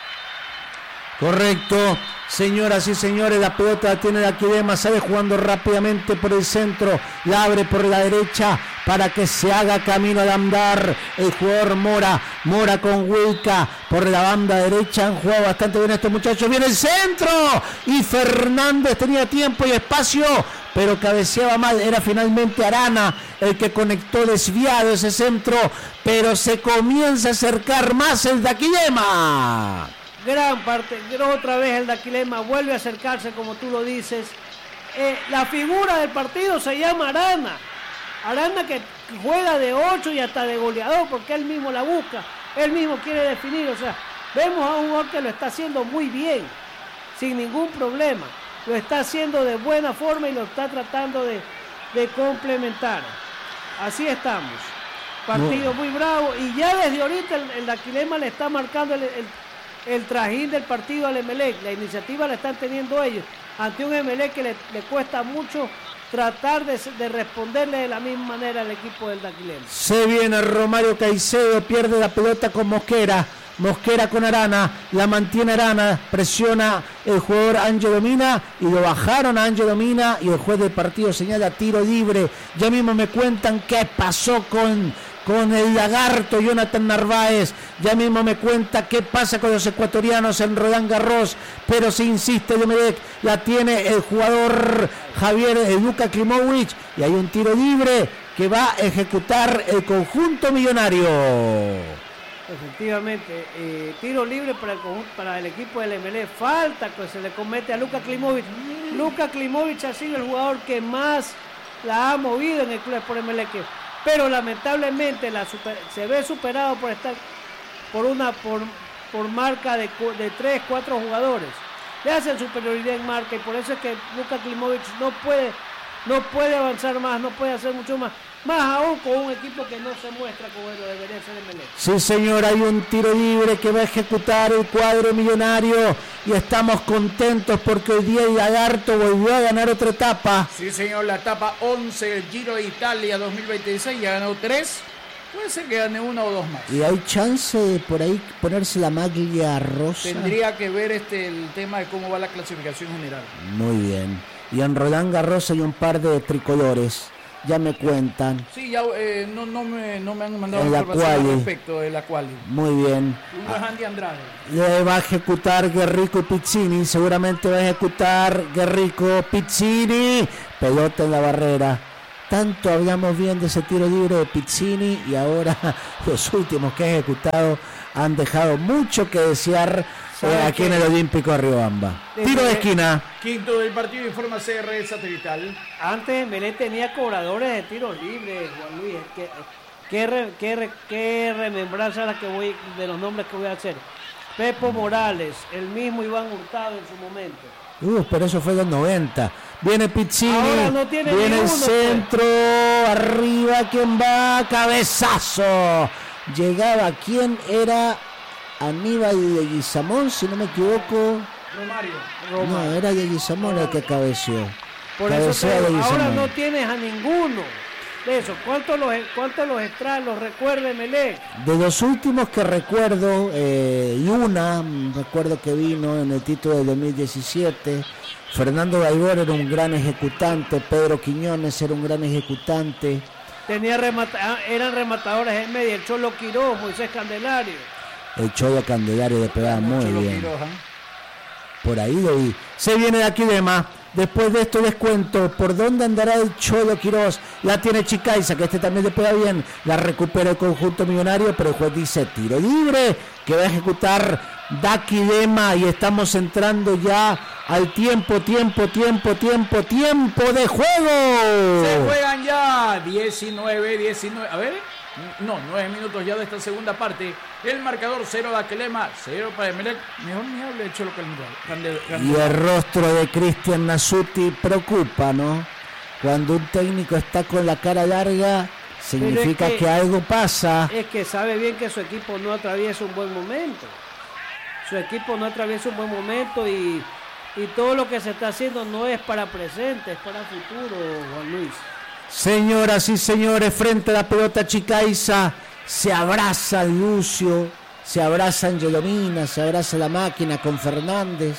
Correcto, señoras y señores, la pelota la tiene Daquilema, sale jugando rápidamente por el centro, la abre por la derecha para que se haga camino al andar el jugador Mora, Mora con Huica por la banda derecha, han jugado bastante bien estos muchachos, viene el centro y Fernández tenía tiempo y espacio, pero cabeceaba mal, era finalmente Arana el que conectó desviado ese centro, pero se comienza a acercar más el Daquilema. Gran parte, otra vez el Daquilema vuelve a acercarse como tú lo dices. Eh, la figura del partido se llama Arana. Arana que juega de ocho y hasta de goleador porque él mismo la busca, él mismo quiere definir. O sea, vemos a un jugador que lo está haciendo muy bien, sin ningún problema. Lo está haciendo de buena forma y lo está tratando de, de complementar. Así estamos. Partido muy bravo y ya desde ahorita el, el Daquilema le está marcando el, el el trajín del partido al Emelec. La iniciativa la están teniendo ellos ante un Emelec que le, le cuesta mucho tratar de, de responderle de la misma manera al equipo del Daquilema. Se viene Romario Caicedo, pierde la pelota con Mosquera, Mosquera con Arana, la mantiene Arana, presiona el jugador Ángel Domina y lo bajaron a Ángel Domina y el juez del partido señala tiro libre. Ya mismo me cuentan qué pasó con con el lagarto Jonathan Narváez, ya mismo me cuenta qué pasa con los ecuatorianos en Roland Garros, pero se insiste el Emelec, la tiene el jugador Javier Luka Klimovic y hay un tiro libre que va a ejecutar el conjunto millonario. Efectivamente, eh, tiro libre para el, para el equipo del Emelec, falta que se le comete a Luka Klimovic. Luka Klimovic ha sido el jugador que más la ha movido en el club por Emelec, pero lamentablemente la super, se ve superado por estar por una por, por marca de, de tres, cuatro jugadores. Le hacen superioridad en marca y por eso es que Luka Klimovic no puede, no puede avanzar más, no puede hacer mucho más. Más aún con un equipo que no se muestra como lo debería ser Emelec. Sí, señor, hay un tiro libre que va a ejecutar el cuadro millonario y estamos contentos porque hoy día el Lagarto volvió a ganar otra etapa. Sí, señor, la etapa once del Giro de Italia dos mil veintiséis, ya ganó tres Puede ser que gane una o dos más. ¿Y hay chance de por ahí ponerse la maglia rosa? Tendría que ver este el tema de cómo va la clasificación general. Muy bien. Y en Roland Garros hay un par de tricolores. Ya me cuentan. Sí, ya eh, no, no, me, no me han mandado En la información al quali. respecto de la quali. Muy bien. Uno es Andy Andrade. Le va a ejecutar Guerrico y Pizzini. Seguramente va a ejecutar Guerrico, Pizzini. Pelota en la barrera. Tanto hablamos bien de ese tiro libre de Pizzini y ahora los últimos que ha ejecutado han dejado mucho que desear eh, aquí en el Olímpico de Riobamba. Tiro de esquina. Quinto del partido, informa C R Satelital. Antes Melé tenía cobradores de tiros libres, Juan Luis. ¿Qué, qué, re- qué, re- qué remembranza la que voy, de los nombres que voy a hacer? Pepo Morales, el mismo Iván Hurtado en su momento. Uh, pero eso fue en los noventa. Viene Pizzini. Ahora no tiene viene el ninguno, centro. Arriba, ¿quién va? Cabezazo. Llegaba, ¿quién era? Aníbal de Guizamón, si no me equivoco. Romario. No, era de Guizamón el que cabeció. Por eso Cabecea te de digo, ahora Guizamón. no tienes a ninguno de eso. ¿Cuántos los, cuántos los extrae, los recuerde Melé? De los últimos que recuerdo, eh, y una, mm, recuerdo que vino en el título del dos mil diecisiete, Fernando Gaibor era un gran ejecutante, Pedro Quiñones era un gran ejecutante. Tenía remata, eran rematadores en medio, el Cholo Quiroz, Moisés Candelario. El Cholo Candelario le pegaba muy Cholo bien. Quiroz, ¿eh? Por ahí lo vi. Se viene de aquí de más. Después de esto les cuento por dónde andará el Cholo Quiroz. La tiene Chicaiza, que este también le pega bien. La recupera el conjunto millonario, pero el juez dice tiro libre que va a ejecutar Daki Dema. Y estamos entrando ya al tiempo, tiempo, tiempo, tiempo, tiempo de juego. Se juegan ya diecinueve, diecinueve. A ver, no, nueve minutos ya de esta segunda parte. El marcador cero de Aquelema, cero para Emelec. Mejor ni hable de Cholo Candelario. Y el rostro de Cristian Nasuti preocupa, ¿no? Cuando un técnico está con la cara larga, significa que- que algo pasa. Es que sabe bien que su equipo no atraviesa un buen momento. Su equipo no atraviesa un buen momento y, y todo lo que se está haciendo no es para presente, es para futuro, Juan Luis. Señoras y señores, frente a la pelota Chicaiza, se abraza Lucio, se abraza Angelomina, se abraza la máquina con Fernández.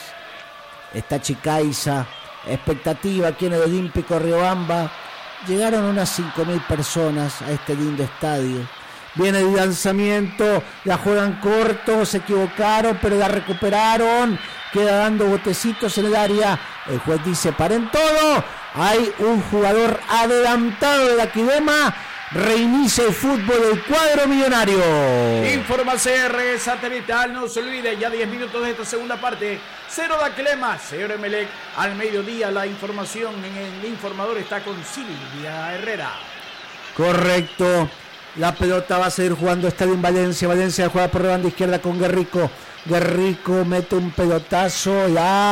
Está Chicaiza, expectativa aquí en el Olímpico Riobamba. Llegaron unas cinco mil personas a este lindo estadio. Viene el lanzamiento, la juegan corto, se equivocaron, pero la recuperaron. Queda dando botecitos en el área. El juez dice, paren todo. Hay un jugador adelantado de la Quidema. Reinicia el fútbol del cuadro millonario. Informa C R Satelital, no se olvide, ya diez minutos de esta segunda parte. Cero de Aquelema, cero Emelec. Al mediodía la información en el informador está con Silvia Herrera. Correcto. La pelota va a seguir jugando Estadio en Valencia. Valencia juega por la banda izquierda con Guerrico. Guerrico mete un pelotazo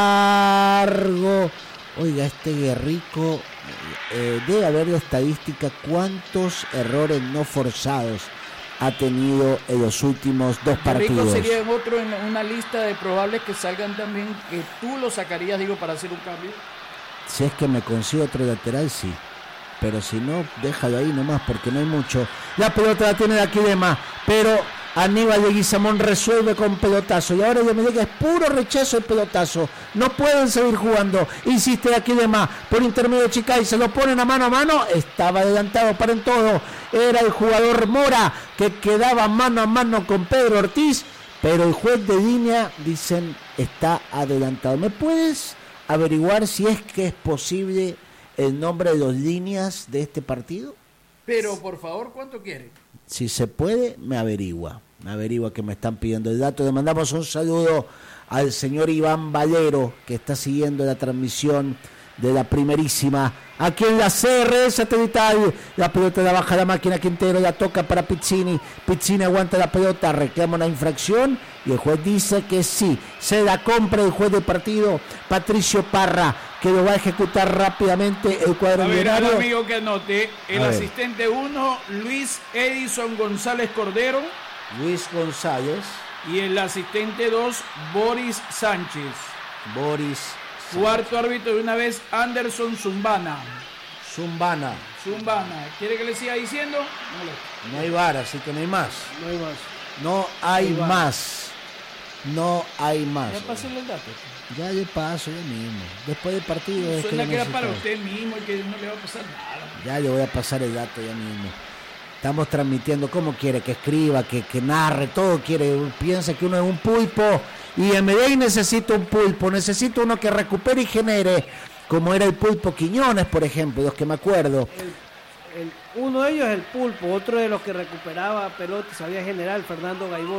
largo. Oiga, este Guerrico, eh, debe haber de estadística cuántos errores no forzados ha tenido en los últimos dos Rico partidos. sería otro en una lista de probables que salgan también, que tú lo sacarías, digo, para hacer un cambio. Si es que me consigo otro lateral, sí. Pero si no, déjalo ahí nomás porque no hay mucho. La pelota la tiene de aquí de más, pero Aníbal de Guizamón resuelve con pelotazo. Y ahora Emelec es puro rechazo el pelotazo. No pueden seguir jugando. Insiste de aquí de más por intermedio de Chicay. Se lo ponen a mano a mano. Estaba adelantado para en todo. Era el jugador Mora que quedaba mano a mano con Pedro Ortiz. Pero el juez de línea, dicen, está adelantado. ¿Me puedes averiguar si es que es posible el nombre de los líneas de este partido? Pero, por favor, ¿cuánto quiere? Si se puede, me averigua. Me averigua que me están pidiendo el dato. Le mandamos un saludo al señor Iván Valero, que está siguiendo la transmisión de la primerísima. Aquí en la C R Satelital, la pelota la baja la máquina Quintero, la toca para Pizzini. Pizzini aguanta la pelota, reclama una infracción y el juez dice que sí. Se la compra el juez del partido, Patricio Parra, que lo va a ejecutar rápidamente el cuadro A ver, al millonario. amigo que anote, el A ver. asistente uno, Luis Edison González Cordero, Luis González, y el asistente dos, Boris Sánchez. Boris. Cuarto árbitro de una vez, Anderson Zumbana. Zumbana. Zumbana. ¿Quiere que le siga diciendo? No le- No hay VAR, así que no hay más. No hay más. No hay Ahí va. más. No hay más. Ya pasé el dato. Ya yo paso, ya mismo. Después del partido es que Suena lo que era para necesitamos. usted mismo y que no le va a pasar nada. Ya yo voy a pasar el dato ya mismo. Estamos transmitiendo como quiere, que escriba, que, que narre, todo quiere. Piensa que uno es un pulpo y M D I necesita un pulpo, necesita uno que recupere y genere, como era el pulpo Quiñones, por ejemplo, de los que me acuerdo. El- uno de ellos es el Pulpo, otro de los que recuperaba pelota, sabía general, Fernando Gaibor.